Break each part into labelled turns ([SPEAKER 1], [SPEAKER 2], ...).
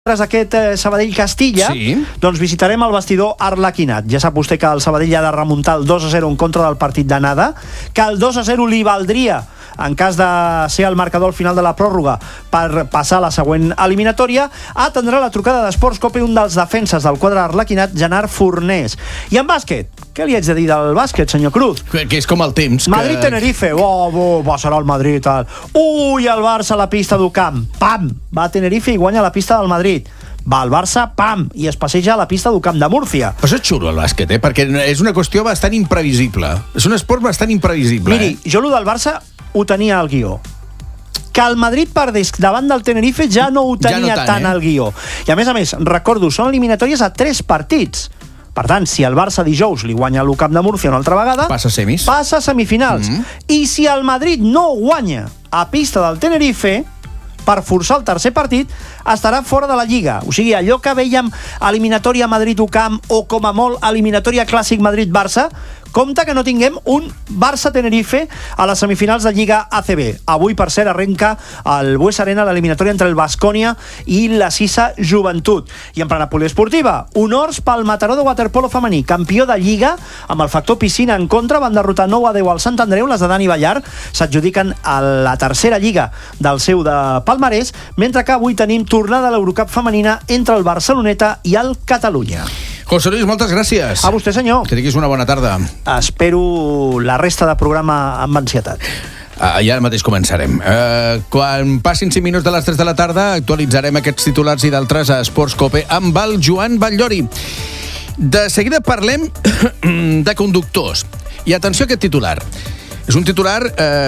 [SPEAKER 1] aquest Sabadell-Castilla, doncs visitarem el vestidor arlequinat. Ja sap vostè que el Sabadell ha de remuntar el 2-0 en contra del partit d'anada, que el 2-0 li valdria, en cas de ser el marcador al final de la pròrroga, per passar a la següent eliminatòria. Atendrà la trucada d'Esports Cope un dels defenses del quadre arlequinat, Gerard Fornés. I en bàsquet, què li haig de dir del bàsquet, senyor Cruz?
[SPEAKER 2] Que és com el temps.
[SPEAKER 1] Madrid-Tenerife, serà el Madrid, tal. Ui, el Barça a la pista d'Ucamp, pam, va a Tenerife i guanya la pista del Madrid. Va al Barça, pam, i es passeja a la pista d'Ucamp de Múrcia.
[SPEAKER 2] Però és xulo el bàsquet, perquè és una qüestió bastant imprevisible. És un esport bastant imprevisible.
[SPEAKER 1] Miri, jo el del Barça ho tenia al guió. Que el Madrid perdés davant del Tenerife ja no ho tenia tant al guió. I a més, recordo, són eliminatòries a 3 partits. Per tant, si el Barça dijous li guanya l'Ucamp de Múrcia una altra vegada,
[SPEAKER 2] passa a
[SPEAKER 1] semifinals. I si el Madrid no guanya a pista del Tenerife, per forçar el tercer partit, estarà fora de la Lliga. O sigui, allò que veiem eliminatòria Madrid-Ucamp o com a molt eliminatòria clàssic Madrid-Barça, compte que no tinguem un Barça-Tenerife a les semifinals de Lliga ACB. Avui, per cert, arrenca al Bues Arena l'eliminatòria entre el Baskonia i la Sisa Joventut. I en plena poliesportiva, honors pel Mataró de waterpolo femení, campió de Lliga, amb el factor piscina en contra, van derrotar 9-10 al Sant Andreu. Les de Dani Ballar s'adjudiquen a la tercera Lliga del seu de palmarès, mentre que avui tenim tornada a l'Eurocup femenina entre el Barceloneta i el Catalunya.
[SPEAKER 2] José Luis, moltes gràcies.
[SPEAKER 1] A vostè, senyor.
[SPEAKER 2] Que tinguis una bona tarda.
[SPEAKER 1] Espero la resta de programa amb ansietat.
[SPEAKER 2] Ja mateix començarem. Quan passin 5 minuts de les 3 de la tarda, actualitzarem aquests titulars i d'altres a Esports Cope amb el Joan Batllori. De seguida parlem de conductors. I atenció a aquest titular. És un titular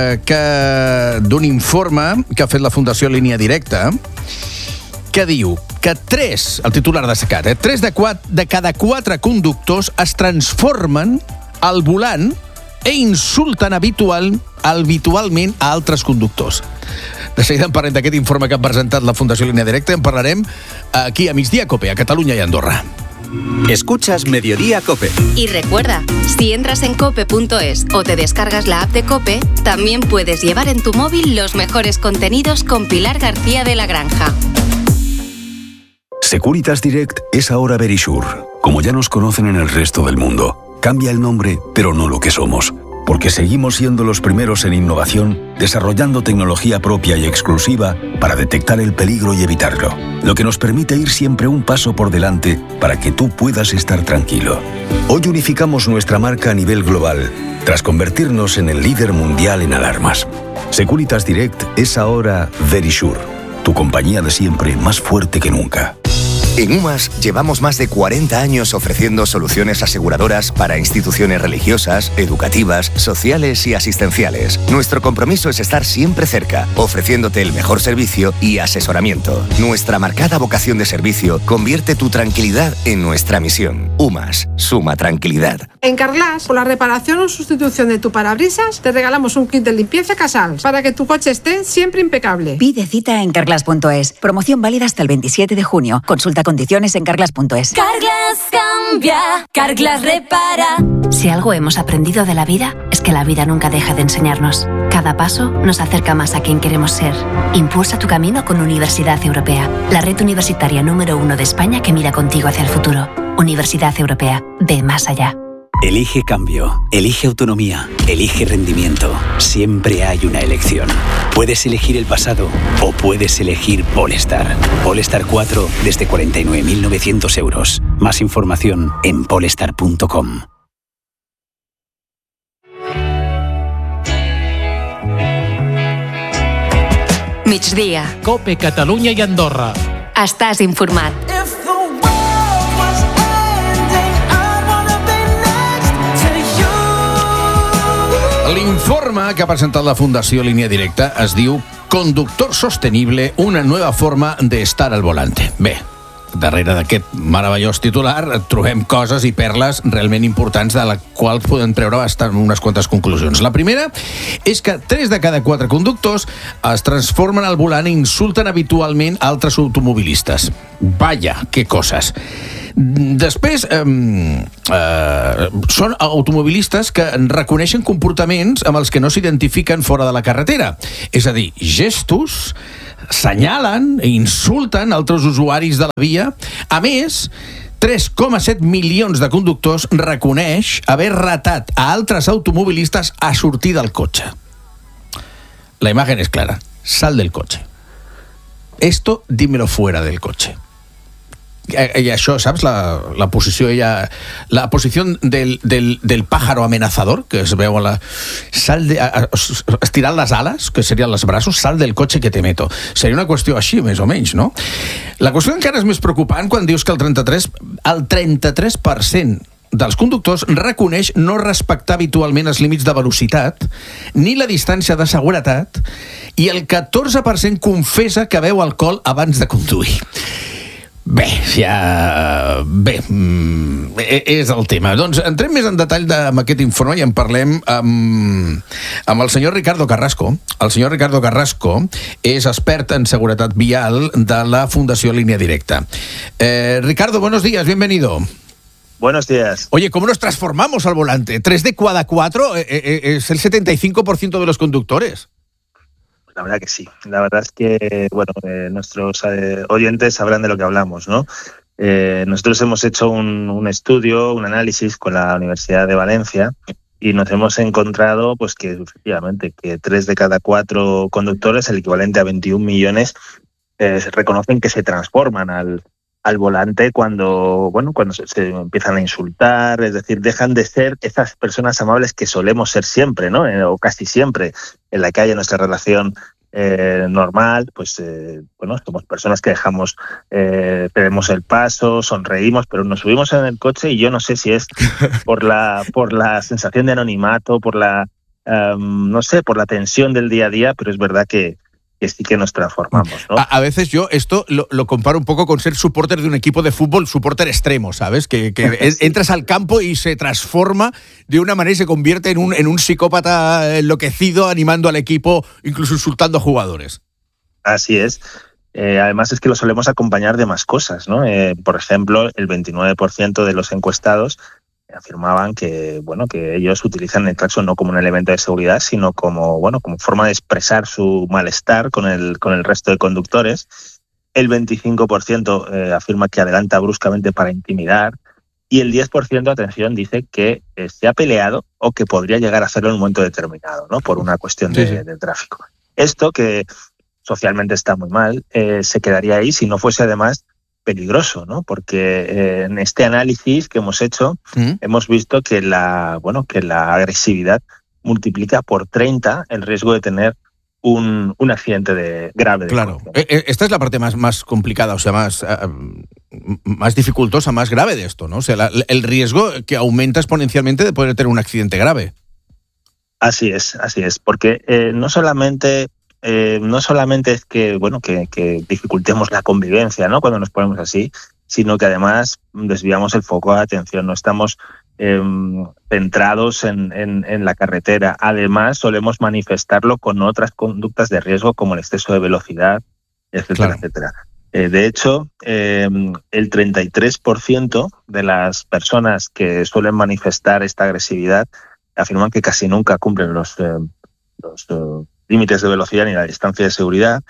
[SPEAKER 2] d'un informe que ha fet la Fundació Línia Directa, que diu que el titular destacat, 3 de cada 4 conductors es transformen al volant e insulten habitualment a altres conductors. De seguida en parlem d'aquest informe que ha presentat la Fundació Línia Directa. En parlarem aquí a Migdia Cope, a Catalunya i a Andorra.
[SPEAKER 3] Escuchas Mediodía Cope.
[SPEAKER 4] Y recuerda, si entras en cope.es o te descargas la app de Cope, también puedes llevar en tu móvil los mejores contenidos con Pilar García de la Granja.
[SPEAKER 5] Securitas Direct es ahora Verisure. Como ya nos conocen en el resto del mundo, cambia el nombre, pero no lo que somos. Porque seguimos siendo los primeros en innovación, desarrollando tecnología propia y exclusiva para detectar el peligro y evitarlo. Lo que nos permite ir siempre un paso por delante para que tú puedas estar tranquilo. Hoy unificamos nuestra marca a nivel global, tras convertirnos en el líder mundial en alarmas. Securitas Direct es ahora Verisure, tu compañía de siempre más fuerte que nunca.
[SPEAKER 3] En UMAS llevamos más de 40 años ofreciendo soluciones aseguradoras para instituciones religiosas, educativas, sociales y asistenciales. Nuestro compromiso es estar siempre cerca, ofreciéndote el mejor servicio y asesoramiento. Nuestra marcada vocación de servicio convierte tu tranquilidad en nuestra misión. UMAS, suma tranquilidad.
[SPEAKER 6] En Carglass, por la reparación o sustitución de tu parabrisas, te regalamos un kit de limpieza Casals para que tu coche esté siempre impecable.
[SPEAKER 7] Pide cita en Carglass.es. Promoción válida hasta el 27 de junio. Consulta condiciones en Carglass.es.
[SPEAKER 8] Carglass cambia, Carglass repara.
[SPEAKER 4] Si algo hemos aprendido de la vida, es que la vida nunca deja de enseñarnos. Cada paso nos acerca más a quien queremos ser. Impulsa tu camino con Universidad Europea, la red universitaria número 1 de España que mira contigo hacia el futuro. Universidad Europea, ve más allá.
[SPEAKER 9] Elige cambio, elige autonomía, elige rendimiento. Siempre hay una elección. Puedes elegir el pasado o puedes elegir Polestar. Polestar 4 desde 49.900 euros. Más información en polestar.com.
[SPEAKER 4] Migdia.
[SPEAKER 10] Cope, Catalunya i Andorra.
[SPEAKER 4] Estàs informat.
[SPEAKER 2] L'informe que ha presentat la Fundació Línia Directa es diu Conductor Sostenible, una nueva forma de estar al volante. Bé, darrere d'aquest meravellós titular trobem coses i perles realment importants de les quals podem treure unes quantes conclusions. La primera és que 3 de cada 4 conductors es transformen al volant i insulten habitualment altres automobilistes. Vaya, qué cosas. Després, són automobilistes que reconeixen comportaments amb els que no s'identifiquen fora de la carretera. És a dir, gestos, senyalen i insulten altres usuaris de la via. A més, 3,7 milions de conductors reconeix haver ratat a altres automobilistes a sortir del cotxe. La imagen es clara. Sal del coche. Esto, dímelo fuera del coche. I això, saps? La posició la posició del pájaro amenazador, que es veu a la... estirant les ales, que serien els braços, sal del cotxe que te meto. Seria una qüestió així, més o menys, no? La qüestió encara és més preocupant quan dius que el 33% dels conductors reconeix no respectar habitualment els límits de velocitat ni la distància de seguretat i el 14% confessa que beu alcohol abans de conduir. Bé, és el tema. Doncs entrem més en detall amb aquest informe i en parlem amb el senyor Ricardo Carrasco. El senyor Ricardo Carrasco és expert en seguretat vial de la Fundació Línea Directa. Ricardo, buenos días, bienvenido.
[SPEAKER 11] Buenos días.
[SPEAKER 2] Oye, ¿cómo nos transformamos al volante? 3 de cada 4 es el 75% de los conductores.
[SPEAKER 11] La verdad que sí. La verdad es que, nuestros oyentes sabrán de lo que hablamos, ¿no? Nosotros hemos hecho un estudio, un análisis con la Universidad de Valencia y nos hemos encontrado pues que efectivamente que 3 de cada 4 conductores, el equivalente a 21 millones, reconocen que se transforman al volante cuando se empiezan a insultar, es decir, dejan de ser esas personas amables que solemos ser siempre, ¿no? O casi siempre en la calle, nuestra relación normal, pues somos personas que dejamos, pedimos el paso, sonreímos, pero nos subimos en el coche y yo no sé si es por la sensación de anonimato, por la tensión del día a día, pero es verdad que sí que nos transformamos, ¿no?
[SPEAKER 2] A veces yo esto lo comparo un poco con ser supporter de un equipo de fútbol, supporter extremo, ¿sabes? Que sí. Entras al campo y se transforma de una manera y se convierte en un psicópata enloquecido, animando al equipo, incluso insultando a jugadores.
[SPEAKER 11] Así es. Además es que lo solemos acompañar de más cosas, ¿no? Por ejemplo, el 29% de los encuestados afirmaban que ellos utilizan el claxon no como un elemento de seguridad, sino como forma de expresar su malestar con el resto de conductores. El 25% afirma que adelanta bruscamente para intimidar y el 10%, atención, dice que se ha peleado o que podría llegar a hacerlo en un momento determinado, ¿no? Por una cuestión de tráfico. Esto, que socialmente está muy mal, se quedaría ahí si no fuese además peligroso, ¿no? Porque en este análisis que hemos hecho hemos visto que la agresividad multiplica por 30 el riesgo de tener un accidente grave.
[SPEAKER 2] Claro, esta es la parte más complicada, o sea, más dificultosa, más grave de esto, ¿no? O sea, el riesgo que aumenta exponencialmente de poder tener un accidente grave.
[SPEAKER 11] Así es, porque no solamente es que dificultemos la convivencia, ¿no? Cuando nos ponemos así, sino que además desviamos el foco de atención, no estamos centrados en la carretera. Además, solemos manifestarlo con otras conductas de riesgo como el exceso de velocidad, etcétera, etcétera. De hecho, el 33% de las personas que suelen manifestar esta agresividad afirman que casi nunca cumplen los límites de velocidad ni la distancia de seguridad,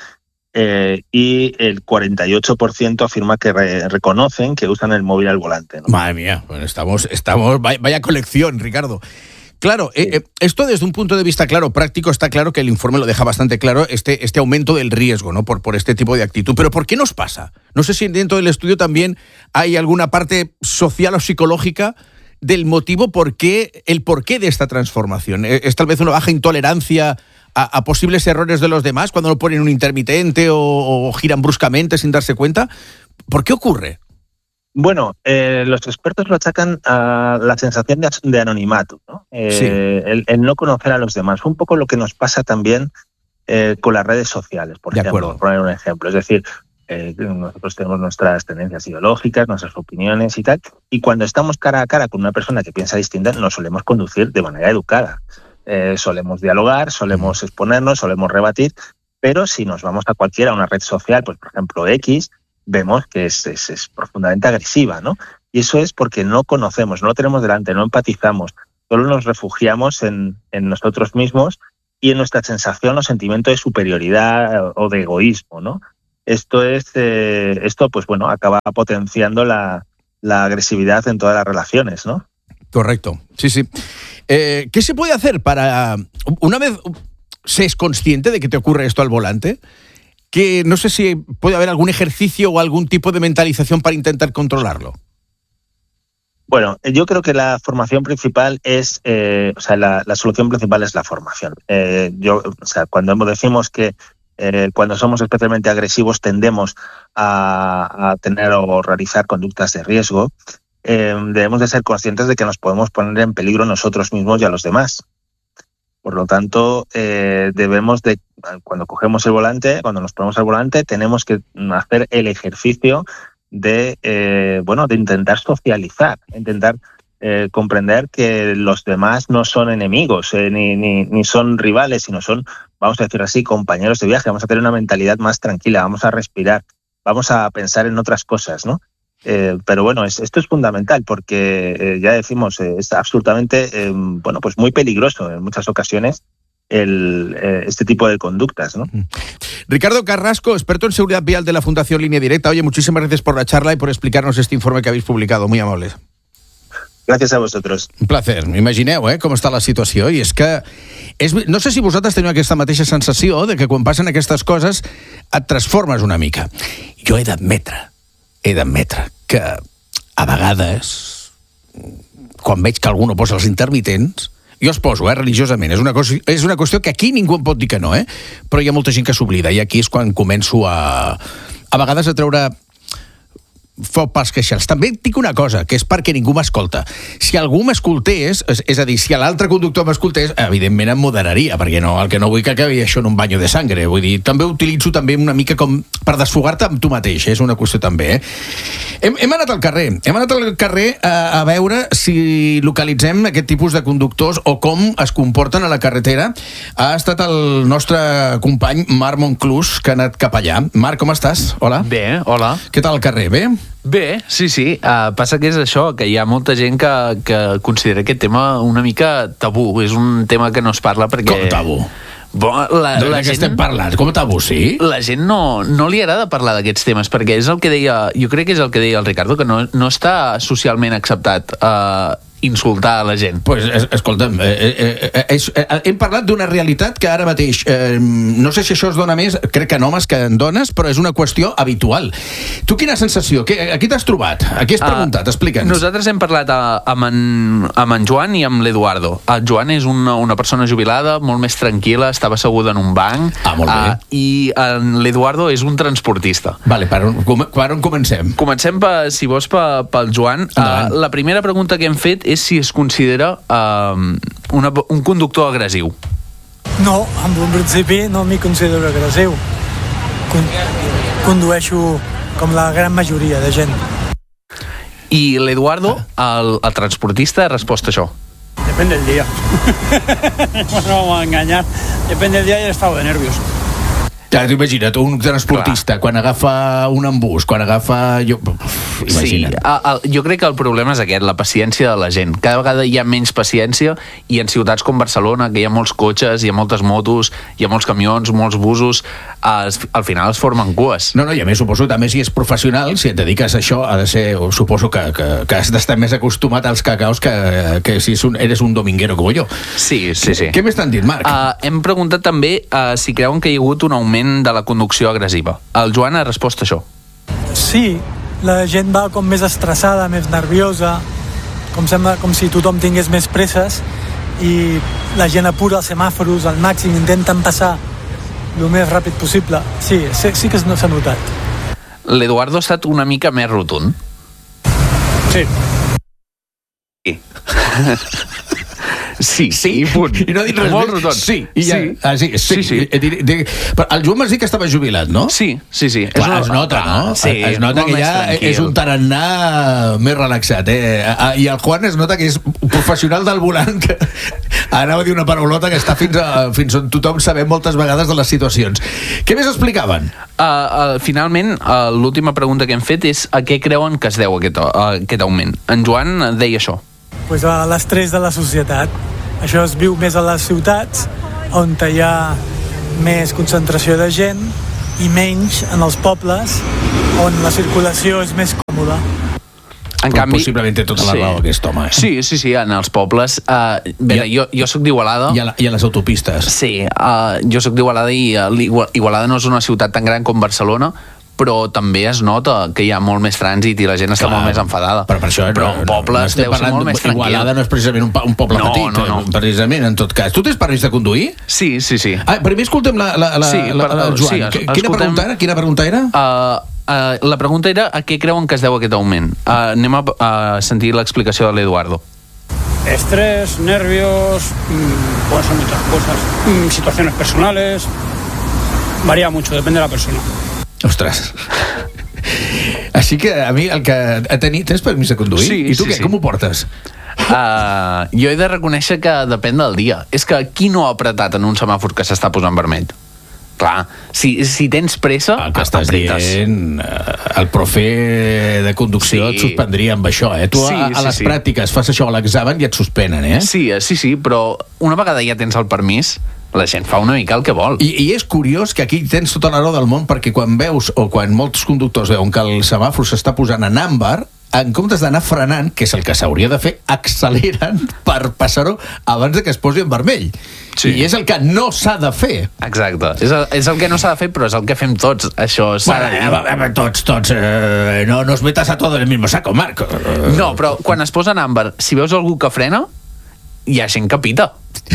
[SPEAKER 11] y el 48% afirma que reconocen que usan el móvil al volante, ¿no?
[SPEAKER 2] Madre mía, bueno, estamos vaya colección, Ricardo. Claro, sí. Esto desde un punto de vista práctico, está claro que el informe lo deja bastante claro, este aumento del riesgo, ¿no? Por este tipo de actitud. Pero ¿por qué nos pasa? No sé si dentro del estudio también hay alguna parte social o psicológica del motivo el porqué de esta transformación. ¿Es tal vez una baja intolerancia a posibles errores de los demás cuando lo ponen un intermitente o giran bruscamente sin darse cuenta? ¿Por qué ocurre?
[SPEAKER 11] Bueno, los expertos lo achacan a la sensación de anonimato, ¿no?
[SPEAKER 2] Sí.
[SPEAKER 11] El no conocer a los demás. Un poco lo que nos pasa también con las redes sociales, por ejemplo, por poner un ejemplo. Es decir, nosotros tenemos nuestras tendencias ideológicas, nuestras opiniones y tal, y cuando estamos cara a cara con una persona que piensa distinta, nos solemos conducir de manera educada. Solemos dialogar, solemos exponernos, solemos rebatir, pero si nos vamos a una red social, pues por ejemplo X, vemos que es profundamente agresiva, ¿no? Y eso es porque no conocemos, no lo tenemos delante, no empatizamos. Solo nos refugiamos en nosotros mismos y en nuestra sensación o sentimiento de superioridad o de egoísmo, ¿no? Esto pues bueno, acaba potenciando la agresividad en todas las relaciones, ¿no?
[SPEAKER 2] Correcto, sí. ¿Qué se puede hacer para, una vez seas consciente de que te ocurre esto al volante, que no sé si puede haber algún ejercicio o algún tipo de mentalización para intentar controlarlo?
[SPEAKER 11] Bueno, yo creo que la formación principal es, la solución principal es la formación. Cuando decimos que cuando somos especialmente agresivos tendemos a tener o realizar conductas de riesgo, debemos de ser conscientes de que nos podemos poner en peligro nosotros mismos y a los demás. Por lo tanto, debemos de, cuando cogemos el volante, cuando nos ponemos al volante, tenemos que hacer el ejercicio de intentar socializar, intentar comprender que los demás no son enemigos ni son rivales, sino son, vamos a decir así, compañeros de viaje. Vamos a tener una mentalidad más tranquila, vamos a respirar, vamos a pensar en otras cosas, ¿no? Pero bueno, esto es fundamental porque ya decimos, es absolutamente pues muy peligroso en muchas ocasiones este tipo de conductas, ¿no?
[SPEAKER 2] Ricardo Carrasco, experto en seguridad vial de la Fundación Línea Directa. Oye, muchísimas gracias por la charla y por explicarnos este informe que habéis publicado. Muy amables.
[SPEAKER 11] Gràcies a vosaltres.
[SPEAKER 2] Un placer. Imagineu, com està la situació. I és que... no sé si vosaltres teniu aquesta mateixa sensació de que quan passen aquestes coses et transformes una mica. Jo he d'admetre que a vegades, quan veig que algú no posa els intermitents, jo els poso, religiosament. És una qüestió que aquí ningú em pot dir que no, però hi ha molta gent que s'oblida, i aquí és quan començo a vegades a treure foc pels queixals. També et dic una cosa, que és perquè ningú m'escolta. Si algú m'escoltés, és a dir, si l'altre conductor m'escoltés, evidentment em moderaria, perquè el que no vull que acabi això en un banyo de sangre. Vull dir, també utilitzo també una mica com per desfogar-te amb tu mateix, és una qüestió també. Hem anat al carrer a veure si localitzem aquest tipus de conductors o com es comporten a la carretera. Ha estat el nostre company Marc Monclús, que ha anat cap allà. Marc, com estàs? Hola.
[SPEAKER 12] Bé, hola.
[SPEAKER 2] Què tal el carrer? Bé?
[SPEAKER 12] Bé, sí. Passa que és això, que hi ha molta gent que considera aquest tema una mica tabú. És un tema que no es parla perquè...
[SPEAKER 2] Com tabú?
[SPEAKER 12] La
[SPEAKER 2] gent... que estem parlant? Com tabú, sí?
[SPEAKER 12] La gent no li agrada parlar d'aquests temes, perquè és el que deia... Jo crec que és el que deia el Ricardo, que no està socialment acceptat insultar a la gent.
[SPEAKER 2] Pues, escolta'm, hem parlat d'una realitat que ara mateix, no sé si això es dona més, crec que en homes que en dones, però és una qüestió habitual. Tu quina sensació? A qui t'has trobat? A qui has preguntat? Explica'ns.
[SPEAKER 12] Nosaltres hem parlat amb en Joan i amb l'Eduardo. El Joan és una persona jubilada, molt més tranquil·la, estava asseguda en un banc.
[SPEAKER 2] Molt bé.
[SPEAKER 12] I l'Eduardo és un transportista.
[SPEAKER 2] Vale, per on comencem?
[SPEAKER 12] Comencem, si vols, pel Joan. La primera pregunta que hem fet és si es considera un conductor agressiu.
[SPEAKER 13] No, en un principi no m'hi considero agressiu. Condueixo com la gran majoria de gent.
[SPEAKER 12] I l'Eduardo, el transportista, ha respost a això.
[SPEAKER 13] Depende del día. No vamos a engañar. Depende del día y el estado de nervios.
[SPEAKER 2] Imagina't, un transportista, quan agafa un embús, quan agafa... Imagina't.
[SPEAKER 12] Sí, jo crec que el problema és aquest, la paciència de la gent. Cada vegada hi ha menys paciència i en ciutats com Barcelona, que hi ha molts cotxes, hi ha moltes motos, hi ha molts camions, molts busos, al final es formen cues.
[SPEAKER 2] No, i a més suposo també si és professional, si et dediques a això, ha de ser, suposo que has d'estar més acostumat als cacaos que si eres un dominguero com jo.
[SPEAKER 12] Sí.
[SPEAKER 2] Què més t'han dit, Marc?
[SPEAKER 12] Hem preguntat també si creuen que hi ha hagut un augment de la conducció agressiva. El Joan ha respost a això.
[SPEAKER 13] Sí, la gent va com més estressada, més nerviosa, com si tothom tingués més presses, i la gent apura els semàforos al màxim, intenten passar el més ràpid possible. Sí que s'ha notat.
[SPEAKER 12] L'Eduardo ha estat una mica més rotund.
[SPEAKER 13] Sí.
[SPEAKER 12] sí, i punt.
[SPEAKER 2] I no ha dit res
[SPEAKER 12] molt
[SPEAKER 2] més.
[SPEAKER 12] rotund.
[SPEAKER 2] Sí, i ja. Sí. Però el Joan m'has dit que estava jubilat, no?
[SPEAKER 12] Sí.
[SPEAKER 2] Clar, es nota, no?
[SPEAKER 12] Sí,
[SPEAKER 2] es nota que ja és un tarannà més relaxat, I el Juan es nota que és un professional del volant que anava a dir una paraulota que està fins on tothom sabem moltes vegades de les situacions. Què més explicaven?
[SPEAKER 12] Finalment, l'última pregunta que hem fet és a què creuen que es deu aquest augment. En Joan deia això.
[SPEAKER 13] Pues a l'estrès de la societat. Això es viu més a les ciutats, on hi ha més concentració de gent, i menys en els pobles, on la circulació és més còmoda.
[SPEAKER 12] En canvi,
[SPEAKER 2] possiblement té tota la raó aquest home.
[SPEAKER 12] Sí, en els pobles. Jo soc d'Igualada.
[SPEAKER 2] I a les autopistes.
[SPEAKER 12] Sí, jo soc d'Igualada i Igualada no és una ciutat tan gran com Barcelona, però també es nota que hi ha molt més trànsit i la gent està molt més enfadada.
[SPEAKER 2] Però per això
[SPEAKER 12] pobles deu ser molt més tranquil.
[SPEAKER 2] Igualada no és precisament un poble petit, precisament, en tot cas. Tu tens permís de conduir?
[SPEAKER 12] Sí.
[SPEAKER 2] Primer escoltem el Joan. Quina pregunta era?
[SPEAKER 12] La pregunta era a què creuen que es deu aquest augment. Anem a sentir l'explicació de l'Eduardo.
[SPEAKER 14] Estrés, nervios, pueden ser muchas cosas, situaciones personales, varía mucho, depende de la persona.
[SPEAKER 2] Ostres. Així que a mi tens permís de conduir?
[SPEAKER 12] Sí,
[SPEAKER 2] i tu què? Com ho portes?
[SPEAKER 12] Jo he de reconèixer que depèn del dia. És que qui no ha apretat en un semàfor que s'està posant vermell? Clar, si tens pressa,
[SPEAKER 2] el que estàs dient, el profe de conducció et suspendria amb això, Tu a les pràctiques fas això a l'examen i et suspenen,
[SPEAKER 12] Sí, però una vegada ja tens el permís, la gent fa una mica el que vol.
[SPEAKER 2] I és curiós que aquí tens tota la raó del món, perquè quan veus, o quan molts conductors veuen que el semàfor s'està posant en àmbar, en comptes d'anar frenant, que és el que s'hauria de fer, acceleren per passar-ho abans que es posi en vermell. Sí. I és el que no s'ha de fer.
[SPEAKER 12] Exacte. És el que no s'ha de fer, però és el que fem tots. Això s'ha de dir.
[SPEAKER 2] Tots. No nos metas a todo en el mismo saco, Marco.
[SPEAKER 12] No, però quan es posa en àmbar, si veus algú que frena, hi ha gent que pita.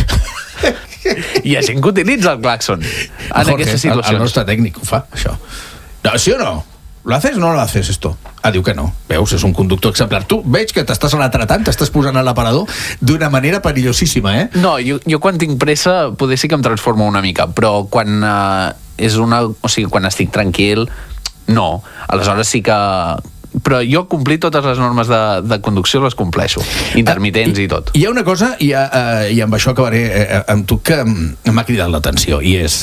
[SPEAKER 12] Hi ha gent que utilitza el clàxon en aquestes situacions.
[SPEAKER 2] El nostre tècnic ho fa, això. No, sí o no? ¿Lo haces o no lo haces esto? Diu que no. Veus, és un conductor exemplar. Tu veig que t'estàs retratant, t'estàs posant a l'aparador d'una manera perillosíssima,
[SPEAKER 12] No, jo quan tinc pressa poder sí que em transformo una mica, però quan quan estic tranquil, no. Aleshores sí que... Però jo complir totes les normes de conducció les compleixo, intermitents i tot.
[SPEAKER 2] Hi ha una cosa, i amb això acabaré amb tu, que m'ha cridat l'atenció, i és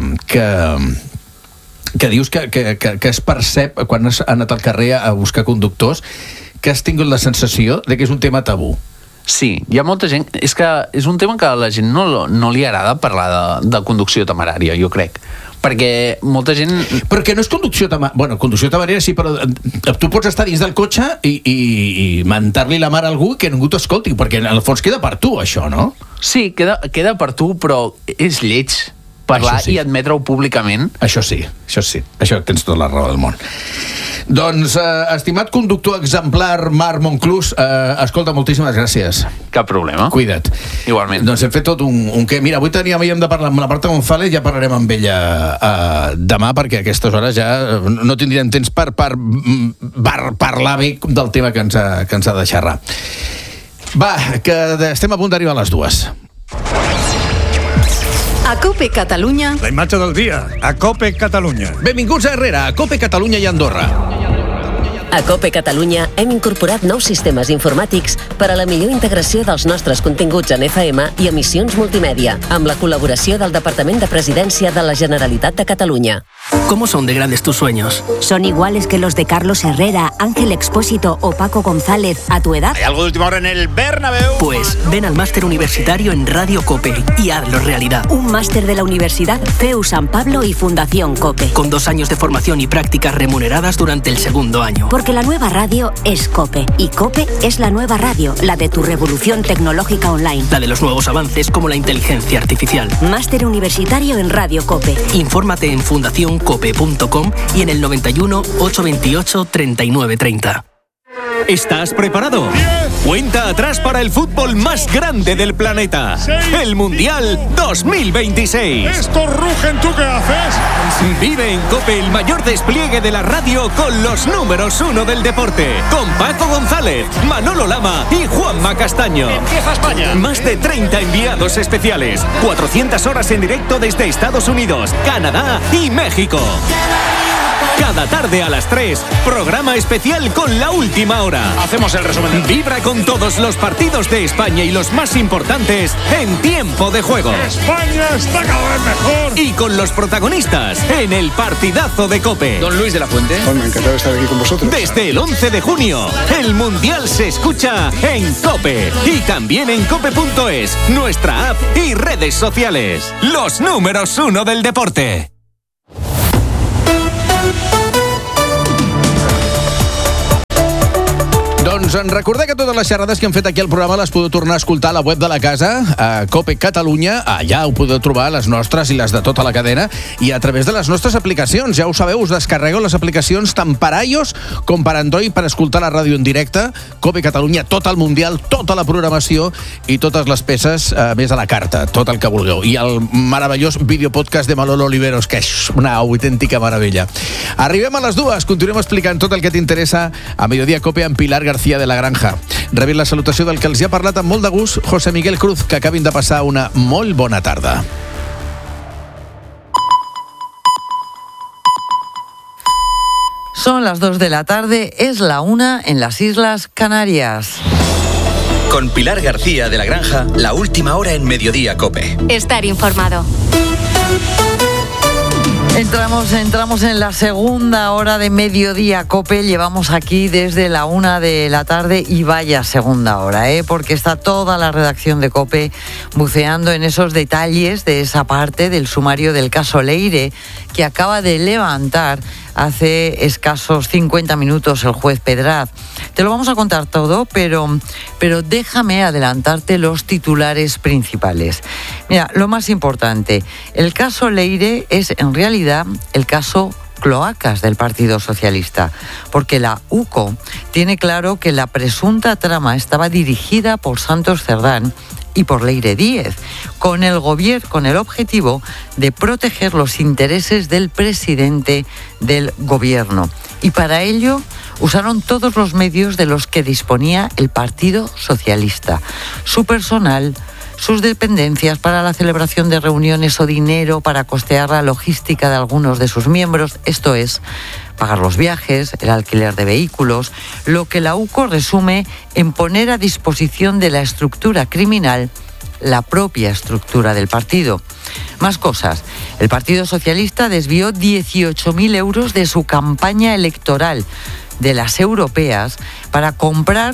[SPEAKER 2] que dius que es percep quan has anat al carrer a buscar conductors, que has tingut la sensació de que és un tema tabú.
[SPEAKER 12] Sí, hi ha molta gent... És que és un tema que a la gent no li agrada parlar de conducció temerària, jo crec. Perquè molta gent...
[SPEAKER 2] Perquè no és conducció temerària... Bueno, conducció temerària sí, però tu pots estar dins del cotxe i mentar-li la mar a algú que ningú t'escolti, perquè en el fons queda per tu, això, no?
[SPEAKER 12] Sí, queda per tu, però és lleig parlar i admetre-ho públicament.
[SPEAKER 2] Això sí. Això tens tota la raó del món. Doncs, estimat conductor exemplar Marc Monclús, escolta, moltíssimes gràcies.
[SPEAKER 12] Cap problema.
[SPEAKER 2] Cuida't.
[SPEAKER 12] Igualment.
[SPEAKER 2] Doncs hem fet tot un què. Mira, avui havíem de parlar amb la Marta González, ja parlarem amb ella demà, perquè a aquestes hores ja no tindríem temps per parlar bé del tema que ens ha de xerrar. Va, que estem a punt d'arribar a les 2.
[SPEAKER 15] A COPE Catalunya.
[SPEAKER 16] La imatge del dia, a COPE Catalunya.
[SPEAKER 2] Benvinguts a Herrera, a COPE Catalunya i Andorra.
[SPEAKER 15] A COPE Catalunya hem incorporat nous sistemes informàtics per a la millor integració dels nostres continguts en FM i emissions multimèdia, amb la col·laboració del Departament de Presidència de la Generalitat de Catalunya.
[SPEAKER 17] ¿Cómo son de grandes tus sueños?
[SPEAKER 18] ¿Son iguales que los de Carlos Herrera, Ángel Expósito o Paco González a tu edad?
[SPEAKER 19] ¿Hay algo de última hora en el Bernabéu?
[SPEAKER 17] Pues ven al máster universitario en Radio COPE y hazlo realidad.
[SPEAKER 18] Un máster de la Universidad CEU San Pablo y Fundación COPE.
[SPEAKER 17] Con 2 años de formación y prácticas remuneradas durante el 2º año.
[SPEAKER 18] Porque la nueva radio es COPE. Y COPE es la nueva radio, la de tu revolución tecnológica online.
[SPEAKER 17] La de los nuevos avances como la inteligencia artificial.
[SPEAKER 18] Máster universitario en Radio COPE.
[SPEAKER 17] Infórmate en fundacioncope.com y en el 91 828 3930.
[SPEAKER 20] ¿Estás preparado?
[SPEAKER 16] 10.
[SPEAKER 20] Cuenta atrás para el fútbol más grande del planeta.
[SPEAKER 16] 6.
[SPEAKER 20] El Mundial 2026.
[SPEAKER 16] Estos rugen, ¿tú qué haces?
[SPEAKER 20] Vive en COPE el mayor despliegue de la radio con los números 1 del deporte. Con Paco González, Manolo Lama y Juanma Castaño.
[SPEAKER 16] Empieza España.
[SPEAKER 20] Más de 30 enviados especiales. 400 horas en directo desde Estados Unidos, Canadá y México. Cada tarde a las 3, programa especial con La Última Hora.
[SPEAKER 19] Hacemos el resumen.
[SPEAKER 20] Vibra con todos los partidos de España y los más importantes en tiempo de juego.
[SPEAKER 16] España está cada vez mejor.
[SPEAKER 20] Y con los protagonistas en el partidazo de COPE.
[SPEAKER 12] Don Luis de la Fuente.
[SPEAKER 21] Bueno, encantado de estar aquí con vosotros.
[SPEAKER 20] Desde el 11 de junio, el Mundial se escucha en COPE. Y también en cope.es, nuestra app y redes sociales. Los números 1 del deporte.
[SPEAKER 2] Doncs en recordar que totes les xerrades que hem fet aquí al programa les podeu tornar a escoltar a la web de la casa, a COPE Catalunya. Allà ho podeu trobar, les nostres i les de tota la cadena, i a través de les nostres aplicacions. Ja ho sabeu, us descarregueu les aplicacions tant per iOS com per Android per escoltar la ràdio en directe. COPE Catalunya, tot el Mundial, tota la programació i totes les peces més a la carta, tot el que vulgueu. I el meravellós videopodcast de Manolo Oliveros, que és una autèntica meravella. Arribem a les 2, continuem explicant tot el que t'interessa a Mediodía COPE amb Pilar García de la Granja. Rebin la salutació del que els hi ha parlat amb molt de gust José Miguel Cruz, que acabin de passar una molt bona tarda.
[SPEAKER 22] Son las 2 de la tarde, es la 1 en las Islas Canarias.
[SPEAKER 23] Con Pilar García de la Granja, la última hora en Mediodía COPE.
[SPEAKER 24] Estar informado.
[SPEAKER 22] Entramos en la segunda hora de Mediodía COPE. Llevamos aquí desde la 1 de la tarde y vaya segunda hora, porque está toda la redacción de COPE buceando en esos detalles de esa parte del sumario del caso Leire que acaba de levantar hace escasos 50 minutos el juez Pedraz. Te lo vamos a contar todo, pero déjame adelantarte los titulares principales. Mira, lo más importante, el caso Leire es en realidad el caso cloacas del Partido Socialista, porque la UCO tiene claro que la presunta trama estaba dirigida por Santos Cerdán y por Leire Díez, con el objetivo de proteger los intereses del presidente del gobierno. Y para ello usaron todos los medios de los que disponía el Partido Socialista, su personal, sus dependencias para la celebración de reuniones o dinero para costear la logística de algunos de sus miembros, esto es, pagar los viajes, el alquiler de vehículos, lo que la UCO resume en poner a disposición de la estructura criminal la propia estructura del partido. Más cosas. El Partido Socialista desvió 18.000 euros de su campaña electoral de las europeas para comprar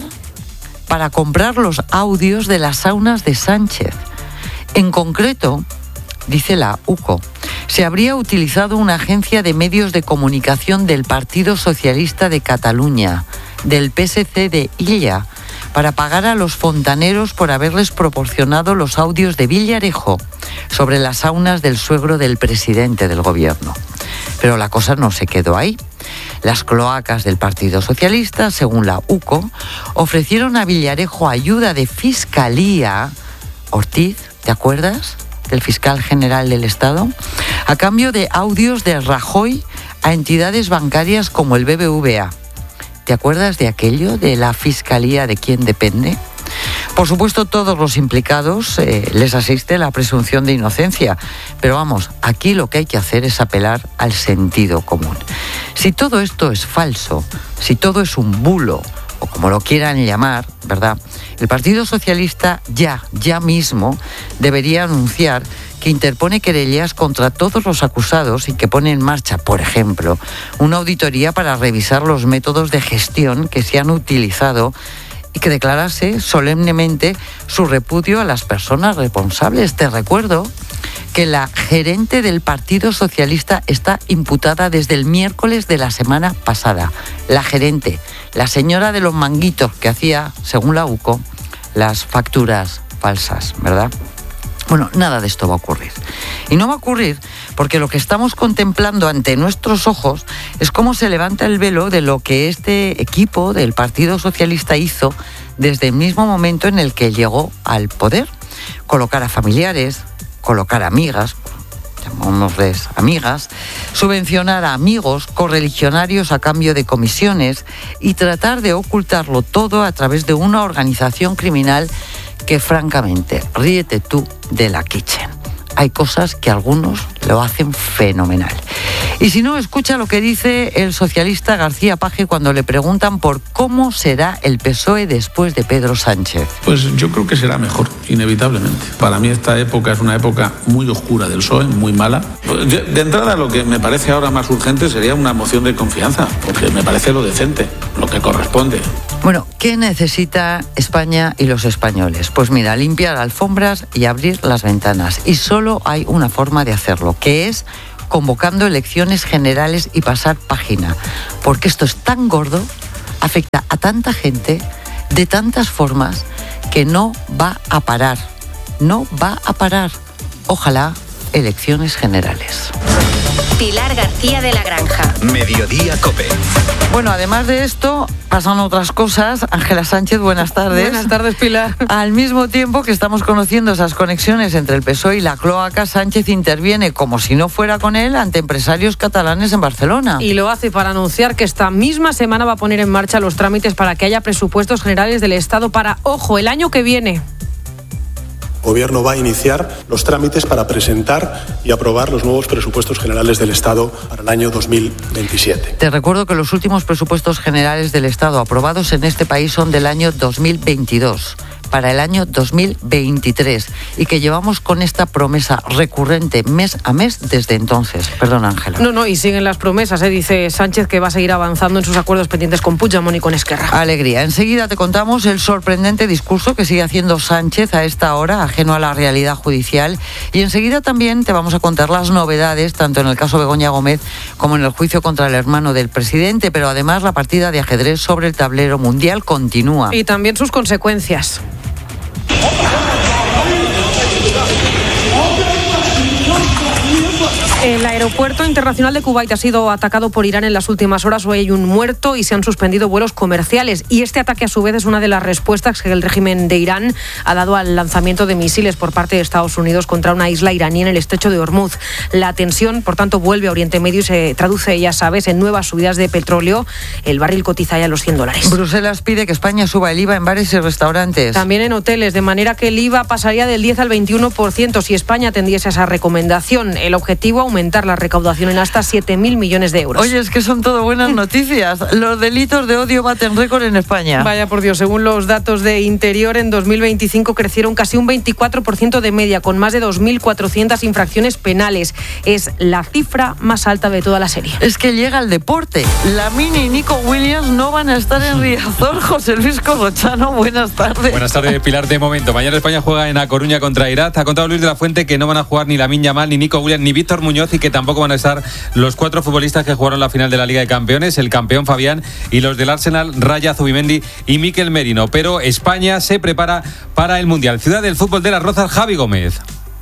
[SPEAKER 22] los audios de las saunas de Sánchez. En concreto, dice la UCO, se habría utilizado una agencia de medios de comunicación del Partido Socialista de Cataluña, del PSC de Illa, para pagar a los fontaneros por haberles proporcionado los audios de Villarejo sobre las saunas del suegro del presidente del gobierno. Pero la cosa no se quedó ahí. Las cloacas del Partido Socialista, según la UCO, ofrecieron a Villarejo ayuda de fiscalía. Ortiz, ¿te acuerdas? Del fiscal general del Estado, a cambio de audios de Rajoy a entidades bancarias como el BBVA. ¿Te acuerdas de aquello de la fiscalía de quién depende? Por supuesto, todos los implicados les asiste la presunción de inocencia, pero vamos, aquí lo que hay que hacer es apelar al sentido común. Si todo esto es falso, si todo es un bulo, o como lo quieran llamar, ¿verdad? El Partido Socialista ya mismo debería anunciar que interpone querellas contra todos los acusados y que pone en marcha, por ejemplo, una auditoría para revisar los métodos de gestión que se han utilizado y que declarase solemnemente su repudio a las personas responsables. Te recuerdo que la gerente del Partido Socialista está imputada desde el miércoles de la semana pasada. La gerente, la señora de los manguitos que hacía, según la UCO, las facturas falsas, ¿verdad? Bueno, nada de esto va a ocurrir. Y no va a ocurrir porque lo que estamos contemplando ante nuestros ojos es cómo se levanta el velo de lo que este equipo del Partido Socialista hizo desde el mismo momento en el que llegó al poder. Colocar a familiares, colocar a amigas, llamémosles amigas, subvencionar a amigos, correligionarios a cambio de comisiones y tratar de ocultarlo todo a través de una organización criminal que, francamente, ríete tú de la Kitchen. Hay cosas que algunos lo hacen fenomenal. Y si no, escucha lo que dice el socialista García Paje cuando le preguntan por cómo será el PSOE después de Pedro Sánchez.
[SPEAKER 1] Pues yo creo que será mejor, inevitablemente. Para mí esta época es una época muy oscura del PSOE, muy mala. De entrada, lo que me parece ahora más urgente sería una moción de confianza, porque me parece lo decente, lo que corresponde.
[SPEAKER 22] Bueno, ¿qué necesita España y los españoles? Pues mira, limpiar alfombras y abrir las ventanas. Y solo hay una forma de hacerlo, que es convocando elecciones generales y pasar página. Porque esto es tan gordo, afecta a tanta gente, de tantas formas, que no va a parar. No va a parar. Ojalá elecciones generales.
[SPEAKER 8] Pilar García de la Granja.
[SPEAKER 23] Mediodía COPE.
[SPEAKER 22] Bueno, además de esto, pasan otras cosas. Ángela Sánchez, buenas tardes.
[SPEAKER 5] Buenas tardes, Pilar.
[SPEAKER 22] Al mismo tiempo que estamos conociendo esas conexiones entre el PSOE y la cloaca, Sánchez interviene como si no fuera con él ante empresarios catalanes en Barcelona.
[SPEAKER 5] Y lo hace para anunciar que esta misma semana va a poner en marcha los trámites para que haya presupuestos generales del Estado para, ojo, el año que viene.
[SPEAKER 21] El Gobierno va a iniciar los trámites para presentar y aprobar los nuevos presupuestos generales del Estado para el año 2027.
[SPEAKER 22] Te recuerdo que los últimos presupuestos generales del Estado aprobados en este país son del año 2022. Para el año 2023 y que llevamos con esta promesa recurrente mes a mes desde entonces. Perdón, Ángela.
[SPEAKER 5] No, y siguen las promesas, dice Sánchez que va a seguir avanzando en sus acuerdos pendientes con Puigdemont y con Esquerra.
[SPEAKER 22] Alegría. Enseguida te contamos el sorprendente discurso que sigue haciendo Sánchez a esta hora, ajeno a la realidad judicial, y enseguida también te vamos a contar las novedades, tanto en el caso Begoña Gómez como en el juicio contra el hermano del presidente, pero además la partida de ajedrez sobre el tablero mundial continúa.
[SPEAKER 5] Y también sus consecuencias. El aeropuerto internacional de Kuwait ha sido atacado por Irán en las últimas horas. Hoy hay un muerto y se han suspendido vuelos comerciales. Y este ataque, a su vez, es una de las respuestas que el régimen de Irán ha dado al lanzamiento de misiles por parte de Estados Unidos contra una isla iraní en el estrecho de Hormuz. La tensión, por tanto, vuelve a Oriente Medio y se traduce, ya sabes, en nuevas subidas de petróleo. El barril cotiza ya los $100.
[SPEAKER 22] Bruselas pide que España suba el IVA en bares y restaurantes.
[SPEAKER 5] También en hoteles, de manera que el IVA pasaría del 10 al 21% si España atendiese a esa recomendación. El objetivo, aumentar la recaudación en hasta 7.000 millones de euros.
[SPEAKER 22] Oye, es que son todo buenas noticias. Los delitos de odio baten récord en España.
[SPEAKER 5] Vaya por Dios, según los datos de Interior, en 2025 crecieron casi un 24% de media, con más de 2.400 infracciones penales. Es la cifra más alta de toda la serie.
[SPEAKER 22] Es que llega el deporte. Lamine y Nico Williams no van a estar en Riazor. José Luis Corrochano, buenas tardes.
[SPEAKER 24] Buenas tardes, Pilar. De momento, mañana España juega en A Coruña contra Irak. Ha contado Luis de la Fuente que no van a jugar ni Lamine Yamal, ni Nico Williams, ni Víctor Muñoz, y que tampoco van a estar los 4 futbolistas que jugaron la final de la Liga de Campeones, el campeón Fabián y los del Arsenal, Raya, Zubimendi y Mikel Merino. Pero España se prepara para el Mundial. Ciudad del Fútbol de Las Rozas, Javi Gómez.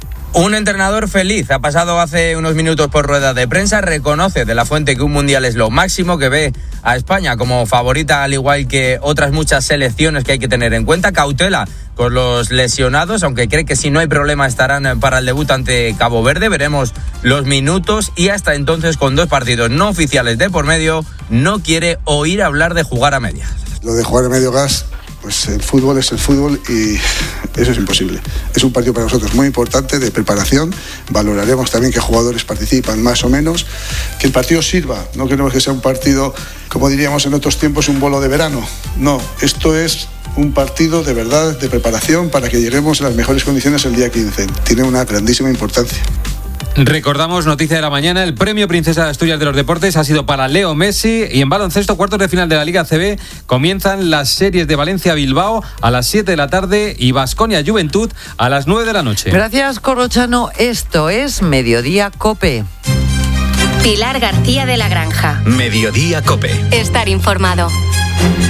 [SPEAKER 25] Un entrenador feliz. Ha pasado hace unos minutos por rueda de prensa. Reconoce de la Fuente que un mundial es lo máximo, que ve a España como favorita, al igual que otras muchas selecciones que hay que tener en cuenta. Cautela con los lesionados, aunque cree que si no hay problema estarán para el debut ante Cabo Verde. Veremos los minutos y hasta entonces, con 2 partidos no oficiales de por medio, no quiere oír hablar de jugar a medias.
[SPEAKER 26] Lo de jugar a medio gas, pues el fútbol es el fútbol y eso es imposible. Es un partido para nosotros muy importante de preparación. Valoraremos también qué jugadores participan más o menos. Que el partido sirva. No queremos que sea un partido, como diríamos en otros tiempos, un bolo de verano. No, esto es un partido de verdad, de preparación para que lleguemos a las mejores condiciones el día 15. Tiene una grandísima importancia.
[SPEAKER 24] Recordamos, noticia de la mañana, el premio Princesa de Asturias de los Deportes ha sido para Leo Messi. Y en baloncesto, cuartos de final de la Liga CB, comienzan las series de Valencia-Bilbao a las 7 de la tarde y Baskonia-Juventud a las 9 de la noche.
[SPEAKER 22] Gracias, Corrochano. Esto es Mediodía COPE.
[SPEAKER 8] Pilar García de la Granja.
[SPEAKER 23] Mediodía COPE.
[SPEAKER 8] Estar informado.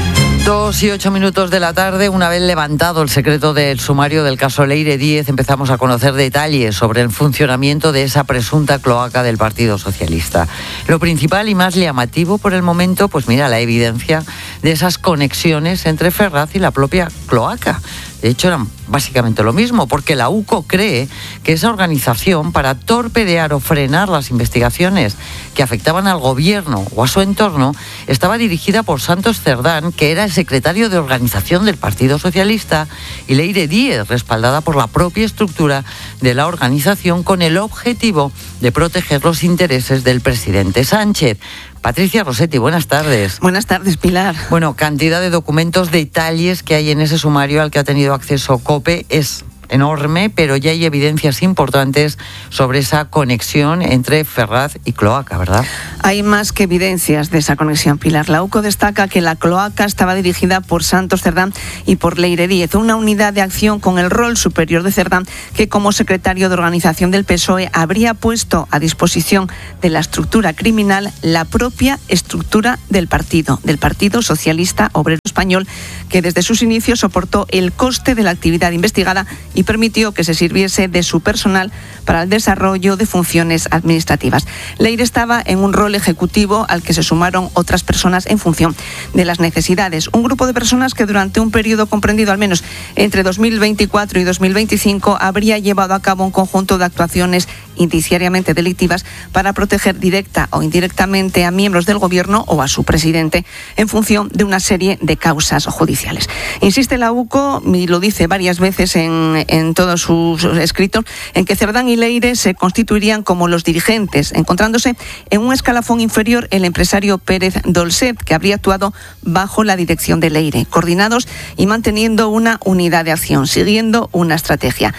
[SPEAKER 22] 2:08 de la tarde, una vez levantado el secreto del sumario del caso Leire Díez, empezamos a conocer detalles sobre el funcionamiento de esa presunta cloaca del Partido Socialista. Lo principal y más llamativo por el momento, pues mira, la evidencia de esas conexiones entre Ferraz y la propia cloaca. De hecho, eran básicamente lo mismo, porque la UCO cree que esa organización, para torpedear o frenar las investigaciones que afectaban al gobierno o a su entorno, estaba dirigida por Santos Cerdán, que era el secretario de organización del Partido Socialista, y Leire Díez, respaldada por la propia estructura de la organización, con el objetivo de proteger los intereses del presidente Sánchez. Patricia Rossetti, buenas tardes.
[SPEAKER 3] Buenas tardes, Pilar.
[SPEAKER 22] Bueno, cantidad de documentos, detalles que hay en ese sumario al que ha tenido acceso COPE es enorme, pero ya hay evidencias importantes sobre esa conexión entre Ferraz y cloaca, ¿verdad?
[SPEAKER 3] Hay más que evidencias de esa conexión, Pilar. La UCO destaca que la cloaca estaba dirigida por Santos Cerdán y por Leire Díez, una unidad de acción con el rol superior de Cerdán, que como secretario de organización del PSOE habría puesto a disposición de la estructura criminal la propia estructura del Partido Socialista Obrero Español, que desde sus inicios soportó el coste de la actividad investigada y permitió que se sirviese de su personal para el desarrollo de funciones administrativas. Leire estaba en un rol ejecutivo al que se sumaron otras personas en función de las necesidades. Un grupo de personas que durante un periodo comprendido al menos entre 2024 y 2025 habría llevado a cabo un conjunto de actuaciones indiciariamente delictivas para proteger directa o indirectamente a miembros del gobierno o a su presidente en función de una serie de causas judiciales. Insiste la UCO, y lo dice varias veces en todos sus escritos, en que Cerdán y Leire se constituirían como los dirigentes, encontrándose en un escalafón inferior el empresario Pérez Dolcet, que habría actuado bajo la dirección de Leire, coordinados y manteniendo una unidad de acción, siguiendo una estrategia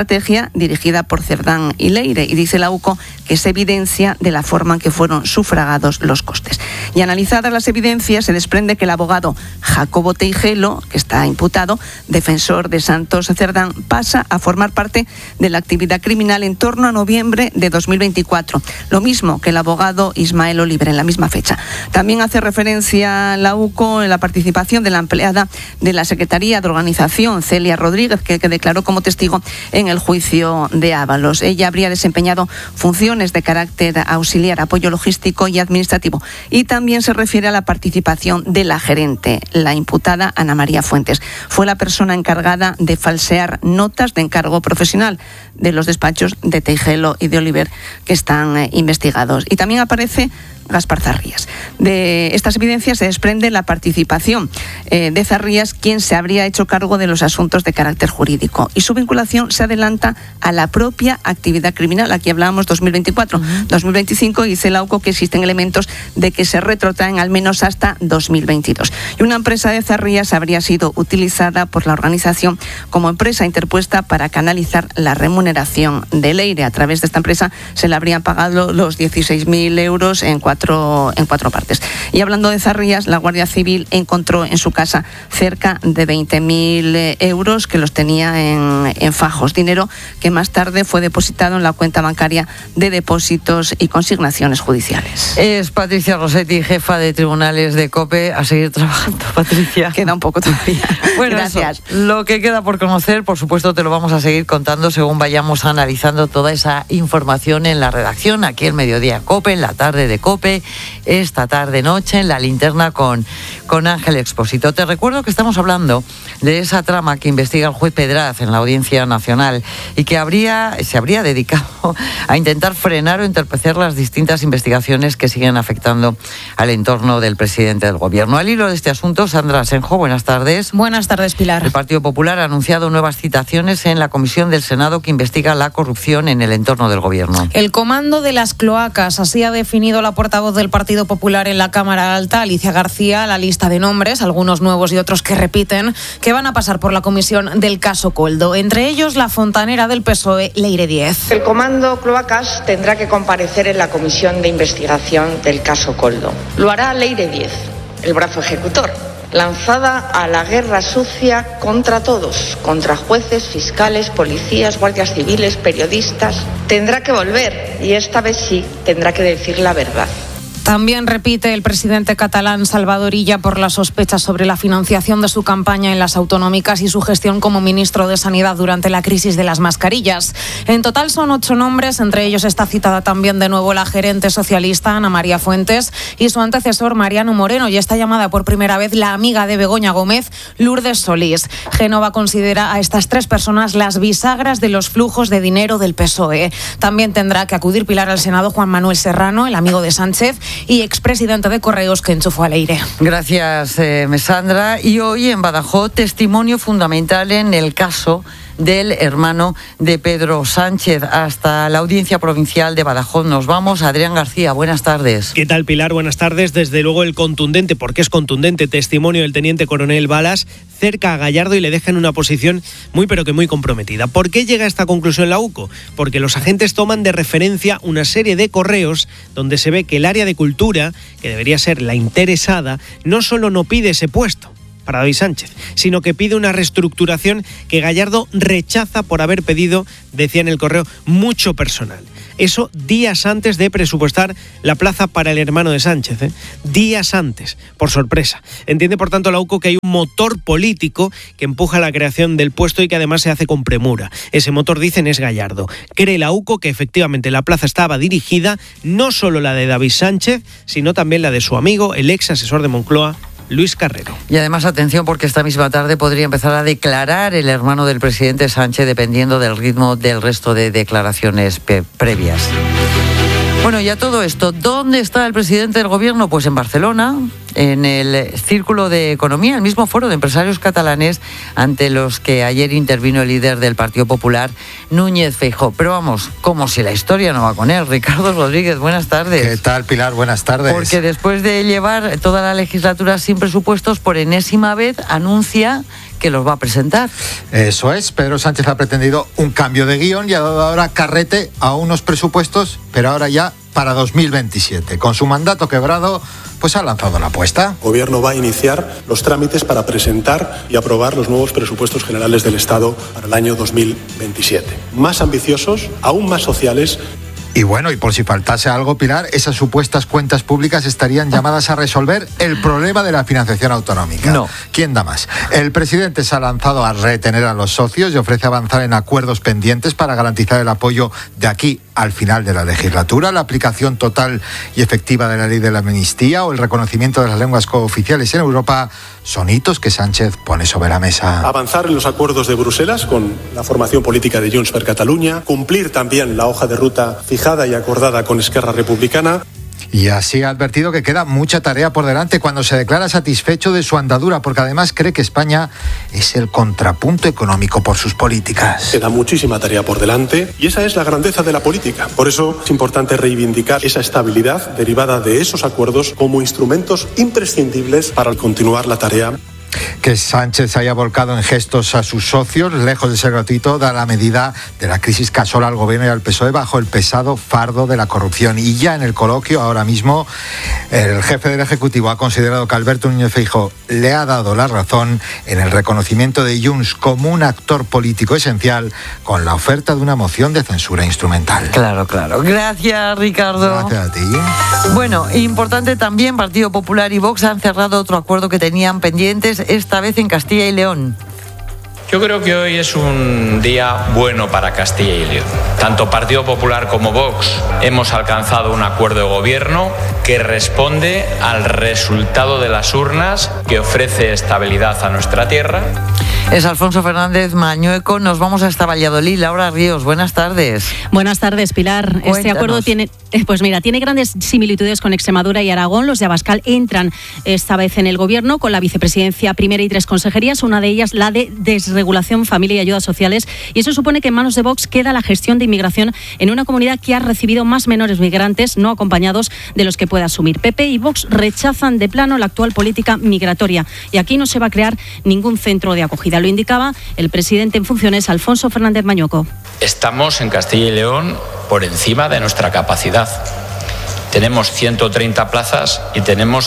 [SPEAKER 3] dirigida por Cerdán y Leire, y dice la UCO que es evidencia de la forma en que fueron sufragados los costes. Y analizadas las evidencias, se desprende que el abogado Jacobo Teijelo, que está imputado, defensor de Santos Cerdán, pasa a formar parte de la actividad criminal en torno a noviembre de 2024. Lo mismo que el abogado Ismael Oliver en la misma fecha. También hace referencia la UCO en la participación de la empleada de la Secretaría de Organización, Celia Rodríguez, que declaró como testigo en el juicio de Ábalos. Ella habría desempeñado funciones de carácter auxiliar, apoyo logístico y administrativo. Y también se refiere a la participación de la gerente, la imputada Ana María Fuentes. Fue la persona encargada de falsear notas de encargo profesional de los despachos de Teijelo y de Oliver, que están investigados. Y también aparece Gaspar Zarrías. De estas evidencias se desprende la participación de Zarrías, quien se habría hecho cargo de los asuntos de carácter jurídico, y su vinculación se adelanta a la propia actividad criminal. Aquí hablábamos 2024, 2025, y dice la UCO que existen elementos de que se retrotraen al menos hasta 2022. Y una empresa de Zarrías habría sido utilizada por la organización como empresa interpuesta para canalizar la remuneración de Leire. A través de esta empresa se le habrían pagado los 16.000 euros en cuatro partes. Y hablando de Zarrías, la Guardia Civil encontró en su casa cerca de 20.000 euros que los tenía en fajos, dinero que más tarde fue depositado en la cuenta bancaria de depósitos y consignaciones judiciales.
[SPEAKER 22] Es Patricia Rossetti, jefa de tribunales de COPE. A seguir trabajando, Patricia.
[SPEAKER 3] Queda un poco todavía.
[SPEAKER 22] Bueno,
[SPEAKER 3] gracias.
[SPEAKER 22] Lo que queda por conocer, por supuesto, te lo vamos a seguir contando según vayamos analizando toda esa información en la redacción, aquí el Mediodía COPE, en la tarde de COPE, esta tarde-noche en La Linterna con Ángel Expósito. Te recuerdo que estamos hablando de esa trama que investiga el juez Pedraz en la Audiencia Nacional y que se habría dedicado a intentar frenar o entorpecer las distintas investigaciones que siguen afectando al entorno del presidente del Gobierno. Al hilo de este asunto, Sandra Asenjo, buenas tardes.
[SPEAKER 4] Buenas tardes, Pilar.
[SPEAKER 22] El Partido Popular ha anunciado nuevas citaciones en la Comisión del Senado que investiga la corrupción en el entorno del Gobierno.
[SPEAKER 4] El comando de las cloacas, así ha definido la portavoz del Partido Popular en la Cámara Alta, Alicia García, la lista de nombres, algunos nuevos y otros que repiten, que van a pasar por la comisión del caso Koldo. Entre ellos, la fontanera del PSOE, Leire Díez.
[SPEAKER 6] El comando Cloacas tendrá que comparecer en la comisión de investigación del caso Koldo. Lo hará Leire Díez, el brazo ejecutor, lanzada a la guerra sucia contra todos, contra jueces, fiscales, policías, guardias civiles, periodistas. Tendrá que volver y esta vez sí tendrá que decir la verdad.
[SPEAKER 4] También repite el presidente catalán Salvador Illa por las sospechas sobre la financiación de su campaña en las autonómicas y su gestión como ministro de Sanidad durante la crisis de las mascarillas. En total son 8 nombres, entre ellos está citada también de nuevo la gerente socialista Ana María Fuentes y su antecesor Mariano Moreno, y está llamada por primera vez la amiga de Begoña Gómez, Lourdes Solís. Génova considera a estas 3 personas las bisagras de los flujos de dinero del PSOE. También tendrá que acudir Pilar al Senado Juan Manuel Serrano, el amigo de Sánchez y expresidente de Correos que enchufó a Leire.
[SPEAKER 22] Gracias, Mesandra. Y hoy en Badajoz, testimonio fundamental en el caso del hermano de Pedro Sánchez. Hasta la Audiencia Provincial de Badajoz nos vamos. Adrián García, buenas tardes.
[SPEAKER 7] ¿Qué tal, Pilar? Buenas tardes. Desde luego el contundente, porque es contundente, testimonio del teniente coronel Balas cerca a Gallardo y le deja en una posición muy pero que muy comprometida. ¿Por qué llega a esta conclusión la UCO? Porque los agentes toman de referencia una serie de correos donde se ve que el área de cultura, que debería ser la interesada, no solo no pide ese puesto para David Sánchez, sino que pide una reestructuración que Gallardo rechaza por haber pedido, decía en el correo, mucho personal. Eso días antes de presupuestar la plaza para el hermano de Sánchez, días antes, por sorpresa. Entiende, por tanto, la UCO que hay un motor político que empuja la creación del puesto y que además se hace con premura. Ese motor, dicen, es Gallardo. Cree la UCO que efectivamente la plaza estaba dirigida, no solo la de David Sánchez, sino también la de su amigo, el ex asesor de Moncloa, Luis Carrero.
[SPEAKER 22] Y además, atención, porque esta misma tarde podría empezar a declarar el hermano del presidente Sánchez, dependiendo del ritmo del resto de declaraciones previas. Bueno, y a todo esto, ¿dónde está el presidente del gobierno? Pues en Barcelona, en el Círculo de Economía, el mismo foro de empresarios catalanes ante los que ayer intervino el líder del Partido Popular, Núñez Feijóo. Pero vamos, como si la historia no va con él. Ricardo Rodríguez, buenas tardes.
[SPEAKER 9] ¿Qué tal, Pilar? Buenas tardes.
[SPEAKER 22] Porque después de llevar toda la legislatura sin presupuestos, por enésima vez anuncia que los va a presentar.
[SPEAKER 9] Eso es, Pedro Sánchez ha pretendido un cambio de guión y ha dado ahora carrete a unos presupuestos, pero ahora ya para 2027. Con su mandato quebrado, pues ha lanzado la apuesta.
[SPEAKER 21] El Gobierno va a iniciar los trámites para presentar y aprobar los nuevos presupuestos generales del Estado para el año 2027. Más ambiciosos, aún más sociales.
[SPEAKER 9] Y bueno, y por si faltase algo, Pilar, esas supuestas cuentas públicas estarían llamadas a resolver el problema de la financiación autonómica.
[SPEAKER 22] No.
[SPEAKER 9] ¿Quién da más? El presidente se ha lanzado a retener a los socios y ofrece avanzar en acuerdos pendientes para garantizar el apoyo de aquí al final de la legislatura, la aplicación total y efectiva de la ley de la amnistía o el reconocimiento de las lenguas cooficiales en Europa son hitos que Sánchez pone sobre la mesa.
[SPEAKER 21] Avanzar en los acuerdos de Bruselas con la formación política de Junts per Catalunya, cumplir también la hoja de ruta fijada y acordada con Esquerra Republicana.
[SPEAKER 9] Y así ha advertido que queda mucha tarea por delante cuando se declara satisfecho de su andadura, porque además cree que España es el contrapunto económico por sus políticas.
[SPEAKER 21] Queda muchísima tarea por delante y esa es la grandeza de la política. Por eso es importante reivindicar esa estabilidad derivada de esos acuerdos como instrumentos imprescindibles para continuar la tarea.
[SPEAKER 9] Que Sánchez haya volcado en gestos a sus socios, lejos de ser gratuito, da la medida de la crisis que asola al gobierno y al PSOE bajo el pesado fardo de la corrupción. Y ya en el coloquio, ahora mismo, el jefe del Ejecutivo ha considerado que Alberto Núñez Feijóo le ha dado la razón en el reconocimiento de Junts como un actor político esencial con la oferta de una moción de censura instrumental.
[SPEAKER 22] Claro, claro. Gracias, Ricardo.
[SPEAKER 9] Gracias a ti.
[SPEAKER 22] Bueno, importante también, Partido Popular y Vox han cerrado otro acuerdo que tenían pendientes, esta vez en Castilla y León.
[SPEAKER 10] Yo creo que hoy es un día bueno para Castilla y León. Tanto Partido Popular como Vox hemos alcanzado un acuerdo de gobierno que responde al resultado de las urnas, que ofrece estabilidad a nuestra tierra.
[SPEAKER 22] Es Alfonso Fernández Mañueco. Nos vamos hasta Valladolid. Laura Ríos, buenas tardes.
[SPEAKER 11] Buenas tardes, Pilar.
[SPEAKER 22] Cuéntanos.
[SPEAKER 11] Este acuerdo tiene grandes similitudes con Extremadura y Aragón. Los de Abascal entran esta vez en el gobierno con la vicepresidencia primera y 3 consejerías, una de ellas la de desregulación, familia y ayudas sociales. Y eso supone que en manos de Vox queda la gestión de inmigración en una comunidad que ha recibido más menores migrantes no acompañados de los que pueda asumir. PP y Vox rechazan de plano la actual política migratoria y aquí no se va a crear ningún centro de acogida. Lo indicaba el presidente en funciones, Alfonso Fernández Mañueco.
[SPEAKER 10] Estamos en Castilla y León por encima de nuestra capacidad Tenemos 130 plazas y tenemos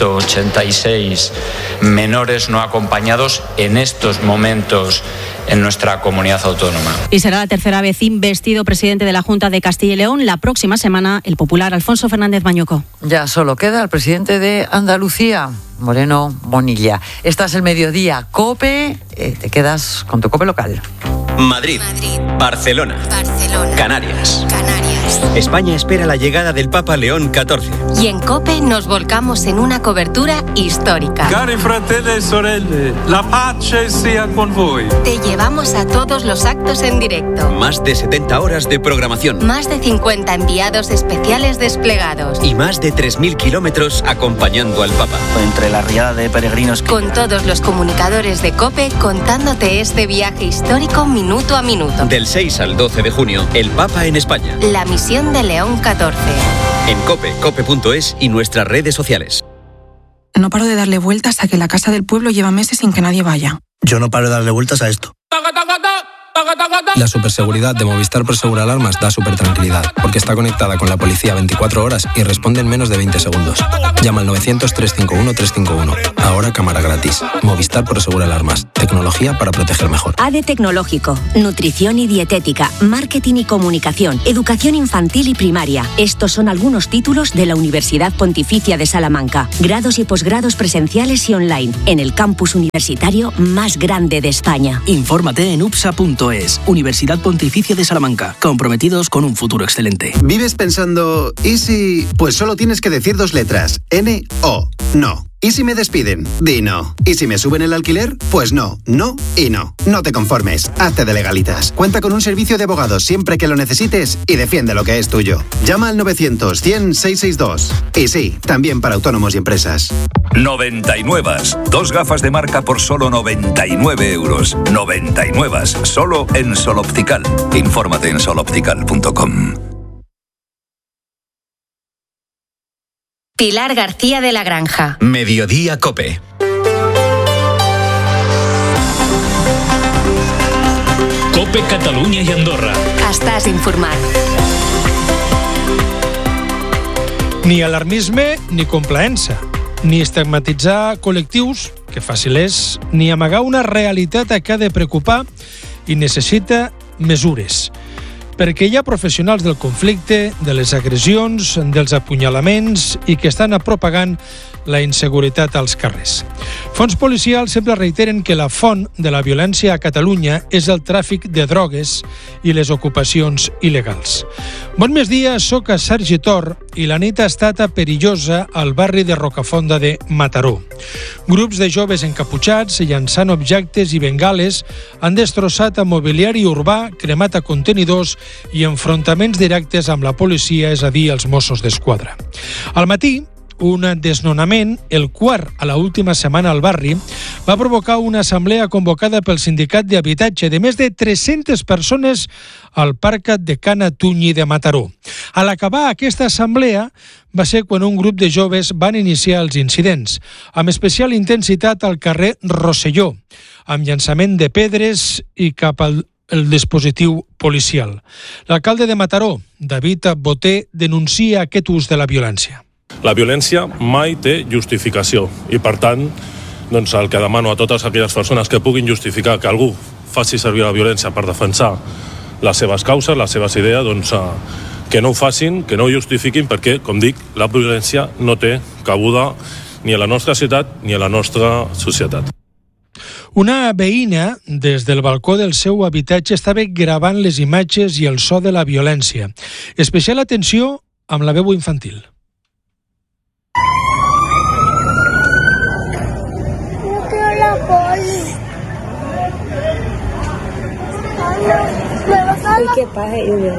[SPEAKER 10] 186 menores no acompañados en estos momentos en nuestra comunidad autónoma.
[SPEAKER 11] Y será la tercera vez investido presidente de la Junta de Castilla y León. La próxima semana, el popular Alfonso Fernández Mañoco.
[SPEAKER 22] Ya solo queda el presidente de Andalucía, Moreno Bonilla. Estás el mediodía, COPE, te quedas con tu COPE local.
[SPEAKER 23] Madrid, Barcelona, Canarias. España espera la llegada del Papa León XIV.
[SPEAKER 8] Y en COPE nos volcamos en una cobertura histórica.
[SPEAKER 13] Cari fratelli e sorelle, la pace sia con voi.
[SPEAKER 8] Te llevamos a todos los actos en directo.
[SPEAKER 23] Más de 70 horas de programación.
[SPEAKER 8] Más de 50 enviados especiales desplegados.
[SPEAKER 23] Y más de 3.000 kilómetros acompañando al Papa.
[SPEAKER 14] Entre la riada de peregrinos.
[SPEAKER 8] Con todos los comunicadores de COPE contándote este viaje histórico minuto a minuto.
[SPEAKER 23] Del 6 al 12 de junio, el Papa en España.
[SPEAKER 8] La misión de León XIV.
[SPEAKER 23] En COPE, cope.es y nuestras redes sociales.
[SPEAKER 15] No paro de darle vueltas a que la casa del pueblo lleva meses sin que nadie vaya.
[SPEAKER 14] Yo no paro de darle vueltas a esto.
[SPEAKER 17] La superseguridad de Movistar Prosegur Alarmas da supertranquilidad, porque está conectada con la policía 24 horas y responde en menos de 20 segundos. Llama al 900-351-351. Ahora cámara gratis. Movistar Prosegur Alarmas. Tecnología para proteger mejor.
[SPEAKER 18] ADE Tecnológico, nutrición y dietética, marketing y comunicación, educación infantil y primaria. Estos son algunos títulos de la Universidad Pontificia de Salamanca. Grados y posgrados presenciales y online, en el campus universitario más grande de España.
[SPEAKER 14] Infórmate en upsa.es. Universidad Pontificia de Salamanca. Comprometidos con un futuro excelente.
[SPEAKER 19] ¿Vives pensando, ¿y si? Pues solo tienes que decir 2 letras. N-O. No. ¿Y si me despiden? Di no. ¿Y si me suben el alquiler? Pues no, no y no. No te conformes, hazte de legalitas. Cuenta con un servicio de abogados siempre que lo necesites y defiende lo que es tuyo. Llama al 900-100-662. Y sí, también para autónomos y empresas.
[SPEAKER 27] 99. 2 gafas de marca por solo 99 euros. 99. Solo en Sol Optical. Infórmate en soloptical.com.
[SPEAKER 8] Pilar García de la Granja.
[SPEAKER 23] Mediodía COPE.
[SPEAKER 28] COPE Catalunya i Andorra.
[SPEAKER 8] Estàs informat.
[SPEAKER 29] Ni alarmisme ni complaença, ni estigmatitzar col·lectius, que fàcil és, ni amagar una realitat que ha de preocupar i necessita mesures. Perquè hi ha professionals del conflicte, de les agressions, dels apunyalaments i que estan propagant la inseguretat als carrers. Fons policials sempre reiteren que la font de la violència a Catalunya és el tràfic de drogues i les ocupacions il·legals. Bon migdia, soc a Sergi Tor i la nit ha estat perillosa al barri de Rocafonda de Mataró. Grups de joves encaputxats, llançant objectes i bengales, han destrossat mobiliari urbà, cremat contenidors i enfrontaments directes amb la policia, és a dir, els Mossos d'Esquadra. Al matí, un desnonament, el quart a l'última setmana al barri, va provocar una assemblea convocada pel sindicat d'habitatge de més de 300 persones al Parc de Cana Tunyi de Mataró. A l'acabar aquesta assemblea va ser quan un grup de joves van iniciar els incidents, amb especial intensitat al carrer Rosselló, amb llançament de pedres i cap al dispositiu policial. L'alcalde de Mataró, David Boté, denuncia aquest ús de la violència.
[SPEAKER 30] La violència mai té justificació i, per tant, doncs el que demano a totes aquelles persones que puguin justificar que algú faci servir la violència per defensar les seves causes, les seves idees, doncs que no ho facin, que no ho justifiquin, perquè, com dic, la violència no té cabuda ni a la nostra ciutat ni a la nostra societat.
[SPEAKER 29] Una veïna, des del balcó del seu habitatge, estava gravant les imatges i el so de la violència. Especial atenció amb la veu infantil.
[SPEAKER 31] ¿Qué pasa?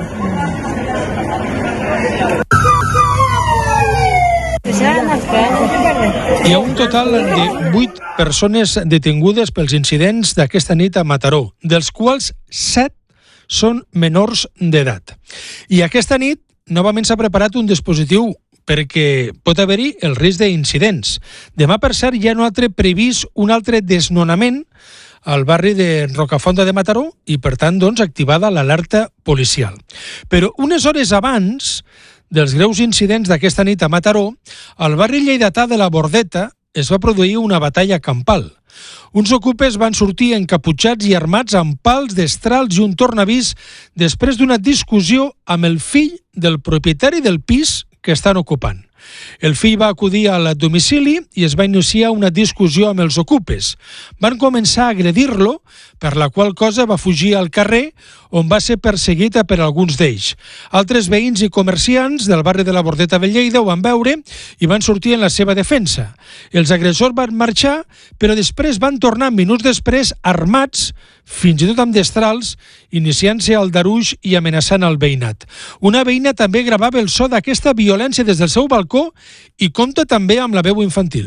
[SPEAKER 29] Hi ha un total de 8 persones detingudes pels incidents d'aquesta nit a Mataró, dels quals 7 són menors d'edat. I aquesta nit novament s'ha preparat un dispositiu perquè pot haver-hi el risc d'incidents. Demà, per cert, hi ha previst un altre desnonament al barri de Rocafonda de Mataró i, per tant, activada l'alerta policial. Però unes hores abans dels greus incidents d'aquesta nit a Mataró, al barri lleidatà de la Bordeta es va produir una batalla campal. Uns ocupes van sortir encaputxats i armats amb pals, destrals i un tornavís després d'una discussió amb el fill del propietari del pis que estan ocupant. El fill va acudir al domicili i es va iniciar una discussió amb els ocupes. Van començar a agredir-lo, per la qual cosa va fugir al carrer, on va ser perseguit per alguns d'ells. Altres veïns i comerciants del barri de la Bordeta de Lleida ho van veure i van sortir en la seva defensa. Els agressors van marxar, però després van tornar minuts després armats, fins i tot amb destrals, iniciant-se aldarulls i amenaçant el veïnat. Una veïna també gravava el so d'aquesta violència des del seu balcó i compta també amb la veu infantil.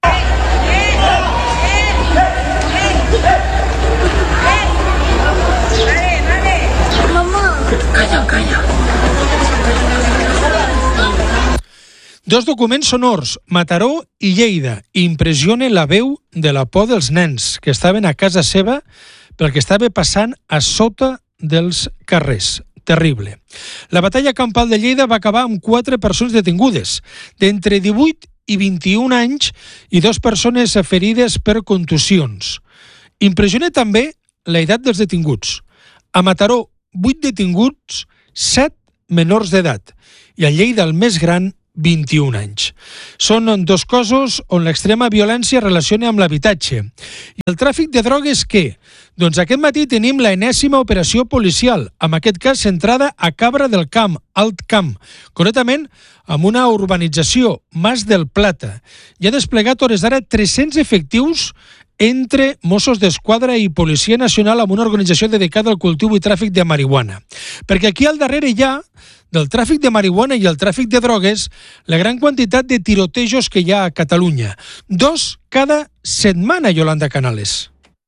[SPEAKER 29] Dos documents sonors, Mataró i Lleida, impressionen la veu de la por dels nens que estaven a casa seva pel que estava passant a sota dels carrers. Terrible. La batalla campal de Lleida va acabar amb 4 persones detingudes, d'entre 18 i 21 anys i 2 persones ferides per contusions. Impressiona també la edat dels detinguts. A Mataró, 8 detinguts, 7 menors d'edat, i a Lleida, el més gran, 21 anys. Són 2 cossos on l'extrema violència es relaciona amb l'habitatge. I el tràfic de drogues, què? Doncs aquest matí tenim la enèsima operació policial, en aquest cas centrada a Cabra del Camp, Alt Camp, concretament amb una urbanització, Mas del Plata. Hi ha desplegat hores d'ara 300 efectius entre Mossos d'Esquadra i Policia Nacional amb una organització dedicada al cultiu i tràfic de marihuana. Perquè aquí al darrere hi ha, del tràfic de marihuana i el tràfic de drogues, la gran quantitat de tirotejos que hi ha a Catalunya. 2 cada setmana, Yolanda Canales.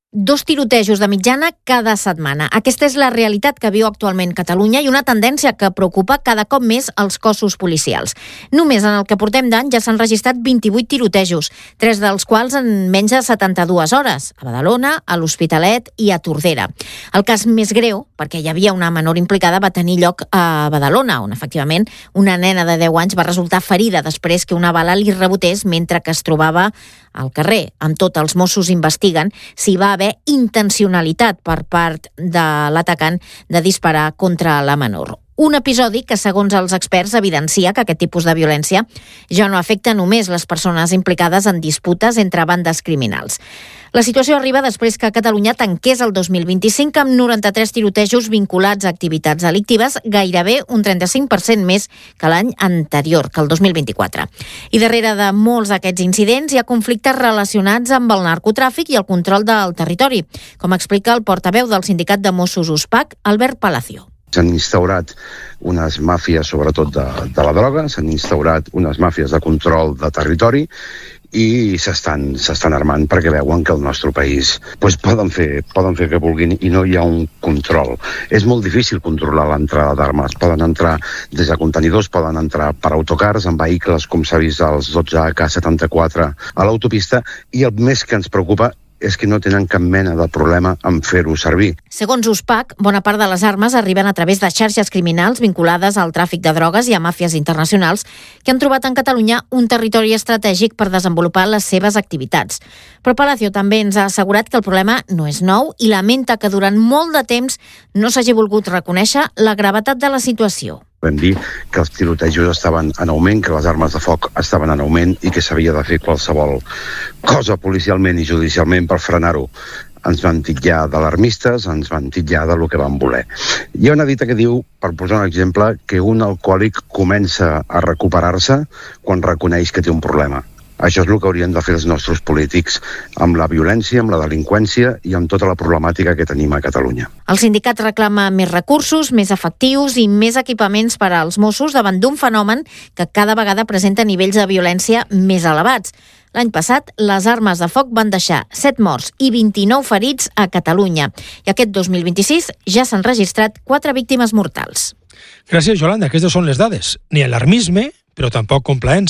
[SPEAKER 1] 2 tirotejos de mitjana cada setmana. Aquesta és la realitat que viu actualment Catalunya i una tendència que preocupa cada cop més els cossos policials. Només en el que portem d'any ja s'han registrat 28 tirotejos, 3 dels quals en menys de 72 hores, a Badalona, a l'Hospitalet i a Tordera. El cas més greu, perquè hi havia una menor implicada, va tenir lloc a Badalona, on efectivament una nena de 10 anys va resultar ferida després que una bala li rebotés mentre que es trobava al carrer. Amb tot, els Mossos investiguen si va haver intencionalitat per part de l'atacant de disparar contra la menor. Un episodi que, segons els experts, evidencia que aquest tipus de violència ja no afecta només les persones implicades en disputes entre bandes criminals. La situació arriba després que Catalunya tanqués el 2025 amb 93 tirotejos vinculats a activitats delictives, gairebé un 35% més que l'any anterior, que el 2024. I darrere de molts d'aquests incidents hi ha conflictes relacionats amb el narcotràfic i el control del territori, com explica el portaveu del sindicat de Mossos USPAC, Albert Palacio.
[SPEAKER 2] S'han instaurat unes màfies, sobretot de la droga, s'han instaurat unes màfies de control de territori i s'estan armant perquè veuen que el nostre país poden fer que vulguin i no hi ha un control. És molt difícil controlar l'entrada d'armes. Poden entrar des de contenidors, poden entrar per autocars, en vehicles, com s'ha vist als 12K74 a l'autopista, i el més que ens preocupa és que no tenen cap mena de problema en fer-ho servir.
[SPEAKER 1] Segons USPAC, bona part de les armes arriben a través de xarxes criminals vinculades al tràfic de drogues i a màfies internacionals que han trobat en Catalunya un territori estratègic per desenvolupar les seves activitats. Però Palacio també ens ha assegurat que el problema no és nou i lamenta que durant molt de temps no s'hagi volgut reconèixer la gravetat de la situació.
[SPEAKER 2] Vam dir que els tirotejos estaven en augment, que les armes de foc estaven en augment i que s'havia de fer qualsevol cosa policialment i judicialment per frenar-ho. Ens van titllar d'alarmistes, ens van titllar del que van voler. Hi ha una dita que diu, per posar un exemple, que un alcohòlic comença a recuperar-se quan reconeix que té un problema. Això és el que haurien de fer els nostres polítics amb la violència, amb la delinqüència i amb tota la problemàtica que tenim a Catalunya.
[SPEAKER 1] El sindicat reclama més recursos, més efectius i més equipaments per als Mossos davant d'un fenomen que cada vegada presenta nivells de violència més elevats. L'any passat, les armes de foc van deixar 7 morts i 29 ferits a Catalunya. I aquest 2026 ja s'han registrat 4 víctimes mortals.
[SPEAKER 29] Gràcies, Yolanda. Aquestes són les dades. Ni alarmisme, però tampoc complaença.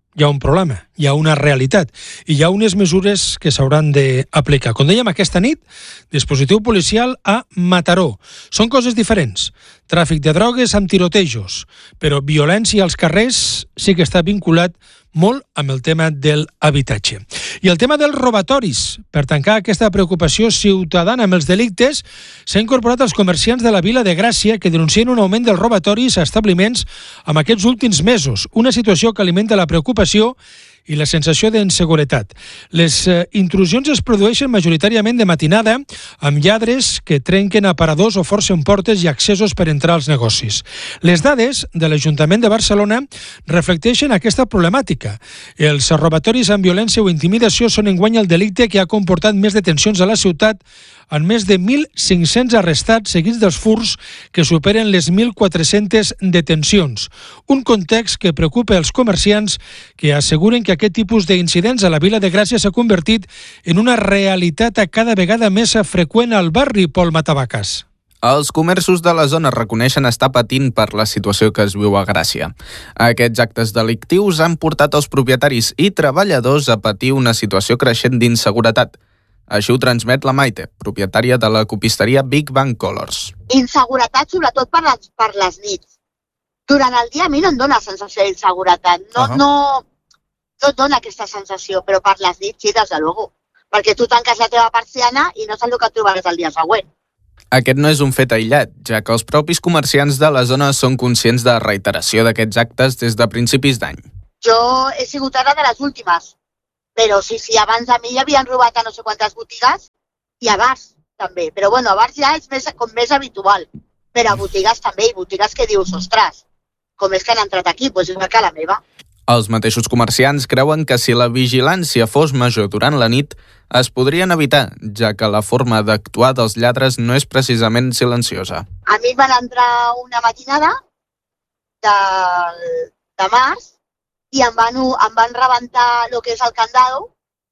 [SPEAKER 29] hi ha un problema, hi ha una realitat i hi ha unes mesures que s'hauran d'aplicar. Com dèiem, aquesta nit, dispositiu policial a Mataró. Són coses diferents. Tràfic de drogues amb tirotejos, però violència als carrers sí que està vinculat molt amb el tema del habitatge. I el tema dels robatoris. Per tancar aquesta preocupació ciutadana amb els delictes, s'ha incorporat als comerciants de la Vila de Gràcia que denuncien un augment dels robatoris a establiments amb aquests últims mesos, una situació que alimenta la preocupació i la sensació d'inseguretat. Les intrusions es produeixen majoritàriament de matinada amb lladres que trenquen aparadors o forcen portes i accessos per entrar als negocis. Les dades de l'Ajuntament de Barcelona reflecteixen aquesta problemàtica. Els robatoris amb violència o intimidació són enguany el delicte que ha comportat més detencions a la ciutat, amb més de 1.500 arrestats seguits dels furts que superen les 1.400 detencions. Un context que preocupa els comerciants que asseguren que aquest tipus d'incidents a la Vila de Gràcia s'ha convertit en una realitat cada vegada més freqüent al barri. Pol Matavacas.
[SPEAKER 3] Els comerços de la zona reconeixen estar patint per la situació que es viu a Gràcia. Aquests actes delictius han portat els propietaris i treballadors a patir una situació creixent d'inseguretat. Així ho transmet la Maite, propietària de la copisteria Big Bang Colors.
[SPEAKER 4] Inseguretat sobretot per les nits. Durant el dia a mi no em dóna sensació d'inseguretat. No et dóna aquesta sensació, però per les nits sí, des de luego. Perquè tu tanques la teva persiana i no saps el que trobaràs el dia següent.
[SPEAKER 3] Aquest no és un fet aïllat, ja que els propis comerciants de la zona són conscients de la reiteració d'aquests actes des de principis d'any.
[SPEAKER 4] Jo he sigut ara de les últimes. Però sí, abans a mi ja havien robat a no sé quantes botigues i a bars també. Però bueno, a bars ja és més habitual. Però a botigues també, i botigues que dius, ostres, com és que han entrat aquí? Doncs igual que a la meva.
[SPEAKER 3] Els mateixos comerciants creuen que si la vigilància fos major durant la nit, es podrien evitar, ja que la forma d'actuar dels lladres no és precisament silenciosa.
[SPEAKER 4] A mi van entrar una matinada de març i em van rebentar el que és el candado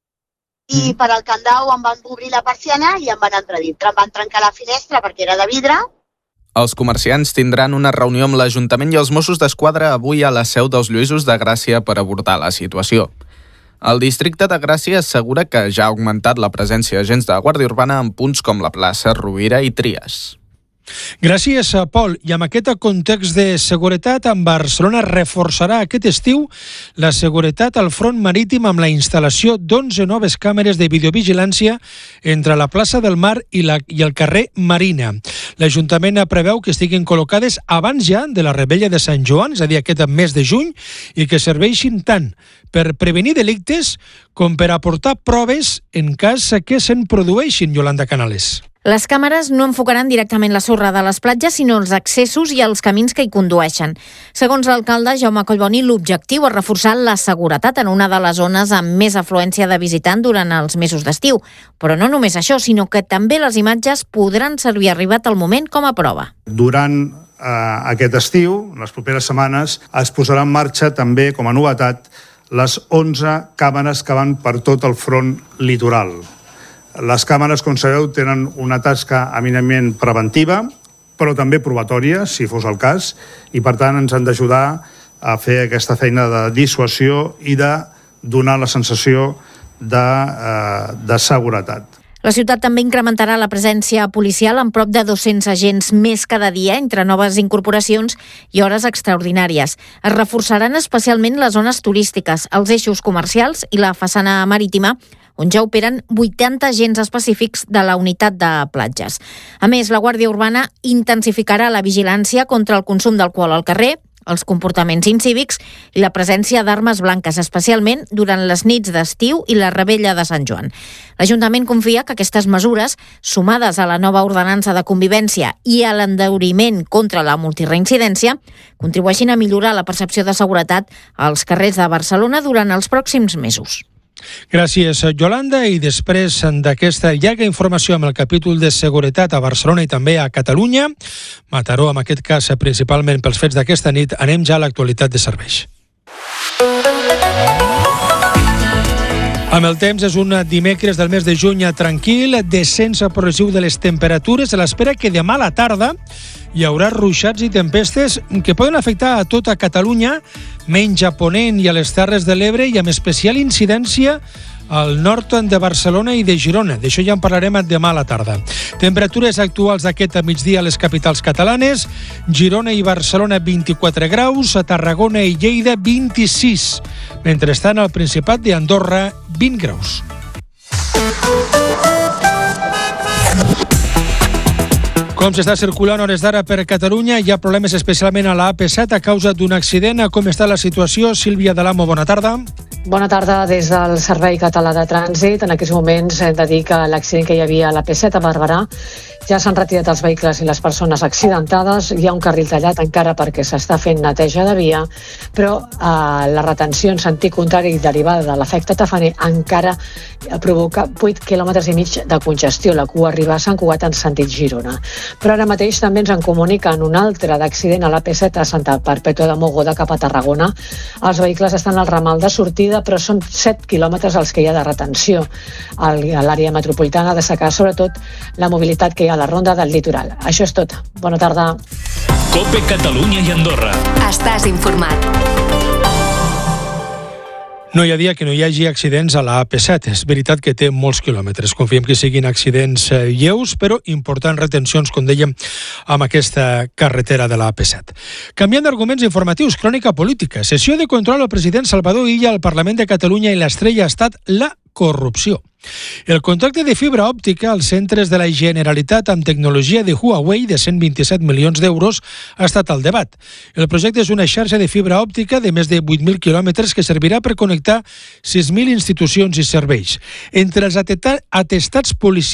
[SPEAKER 4] i per al candado em van obrir la persiana i em van entrar dintre. Em van trencar la finestra perquè era de vidre.
[SPEAKER 3] Els comerciants tindran una reunió amb l'Ajuntament i els Mossos d'Esquadra avui a la seu dels Lluïsos de Gràcia per abordar la situació. El districte de Gràcia assegura que ja ha augmentat la presència d'agents de Guàrdia Urbana en punts com la plaça Rovira i Trias.
[SPEAKER 29] Gràcies, Pol. I amb aquest context de seguretat, en Barcelona reforçarà aquest estiu la seguretat al front marítim amb la instal·lació d'11 noves càmeres de videovigilància entre la plaça del Mar i el carrer Marina. L'Ajuntament preveu que estiguin col·locades abans ja de la Rebella de Sant Joan, és a dir, aquest mes de juny, i que serveixin tant per prevenir delictes com per aportar proves en cas que se'n produeixin, Yolanda Canales.
[SPEAKER 1] Les càmeres no enfocaran directament la sorra de les platges, sinó els accessos i els camins que hi condueixen. Segons l'alcalde Jaume Collboni, l'objectiu és reforçar la seguretat en una de les zones amb més afluència de visitants durant els mesos d'estiu. Però no només això, sinó que també les imatges podran servir arribat el moment com a prova.
[SPEAKER 5] Durant aquest estiu, les properes setmanes, es posarà en marxa també, com a novetat, les 11 càmeres que van per tot el front litoral. Les càmeres, com sabeu, tenen una tasca eminentment preventiva, però també probatòria, si fos el cas, i per tant ens han d'ajudar a fer aquesta feina de dissuasió i de donar la sensació de seguretat.
[SPEAKER 1] La ciutat també incrementarà la presència policial amb prop de 200 agents més cada dia entre noves incorporacions i hores extraordinàries. Es reforçaran especialment les zones turístiques, els eixos comercials i la façana marítima, on ja operen 80 agents específics de la unitat de platges. A més, la Guàrdia Urbana intensificarà la vigilància contra el consum d'alcohol al carrer, els comportaments incívics i la presència d'armes blanques, especialment durant les nits d'estiu i la Rebella de Sant Joan. L'Ajuntament confia que aquestes mesures, sumades a la nova ordenança de convivència i a l'endeuriment contra la multireincidència, contribueixin a millorar la percepció de seguretat als carrers de Barcelona durant els pròxims mesos.
[SPEAKER 29] Gràcies, Yolanda. I després d'aquesta llarga informació amb el capítol de seguretat a Barcelona i també a Catalunya, Mataró, en aquest cas principalment pels fets d'aquesta nit, anem ja a l'actualitat de serveis. Amb el temps, és un dimecres del mes de juny tranquil, descens progressiu de les temperatures, a l'espera que demà a la tarda hi haurà ruixats i tempestes que poden afectar a tota Catalunya, menys a Ponent i a les Terres de l'Ebre, i amb especial incidència al nord de Barcelona i de Girona. D'això ja en parlarem demà a la tarda. Temperatures actuals d'aquest migdia a les capitals catalanes: Girona i Barcelona 24 graus, a Tarragona i Lleida 26. Mentrestant, al Principat d'Andorra 20 graus. Com s'està circulant a hores d'ara per Catalunya? Hi ha problemes especialment a la AP7 a causa d'un accident. Com està la situació? Sílvia Dalamo, bona tarda.
[SPEAKER 6] Bona tarda des del Servei Català de Trànsit. En aquests moments hem de dir que l'accident que hi havia a la P7 a Barberà ja s'han retirat els vehicles i les persones accidentades. Hi ha un carril tallat encara perquè s'està fent neteja de via, però la retenció en sentit contrari derivada de l'efecte tafaner encara provoca 8 quilòmetres i mig de congestió. La cua arriba a Sant Cugat en sentit Girona. Però ara mateix també ens en comuniquen un altre d'accident a la P7 a Santa Perpètua de Mogoda cap a Tarragona. Els vehicles estan al ramal de sortida, però són 7 quilòmetres els que hi ha de retenció. A l'àrea metropolitana ha de destacar sobretot la mobilitat que hi ha a la ronda del litoral. Això és tot. Bona tarda.
[SPEAKER 28] COPE Catalunya i Andorra.
[SPEAKER 8] Estàs informat.
[SPEAKER 29] No hi ha dia que no hi hagi accidents a la AP7. És veritat que té molts quilòmetres. Confiem que siguin accidents lleus, però importants retencions, com dèiem, amb aquesta carretera de la AP7. Canviant d'arguments informatius, crònica política. Sessió de control al president Salvador Illa al Parlament de Catalunya i l'estrella ha estat la corrupció. El contracte de fibra òptica als centres de la Generalitat amb tecnologia de Huawei de 127 milions d'euros ha estat al debat. El projecte és una xarxa de fibra òptica de més de 8.000 quilòmetres que servirà per connectar 6.000 institucions i serveis. Entre els atestats policials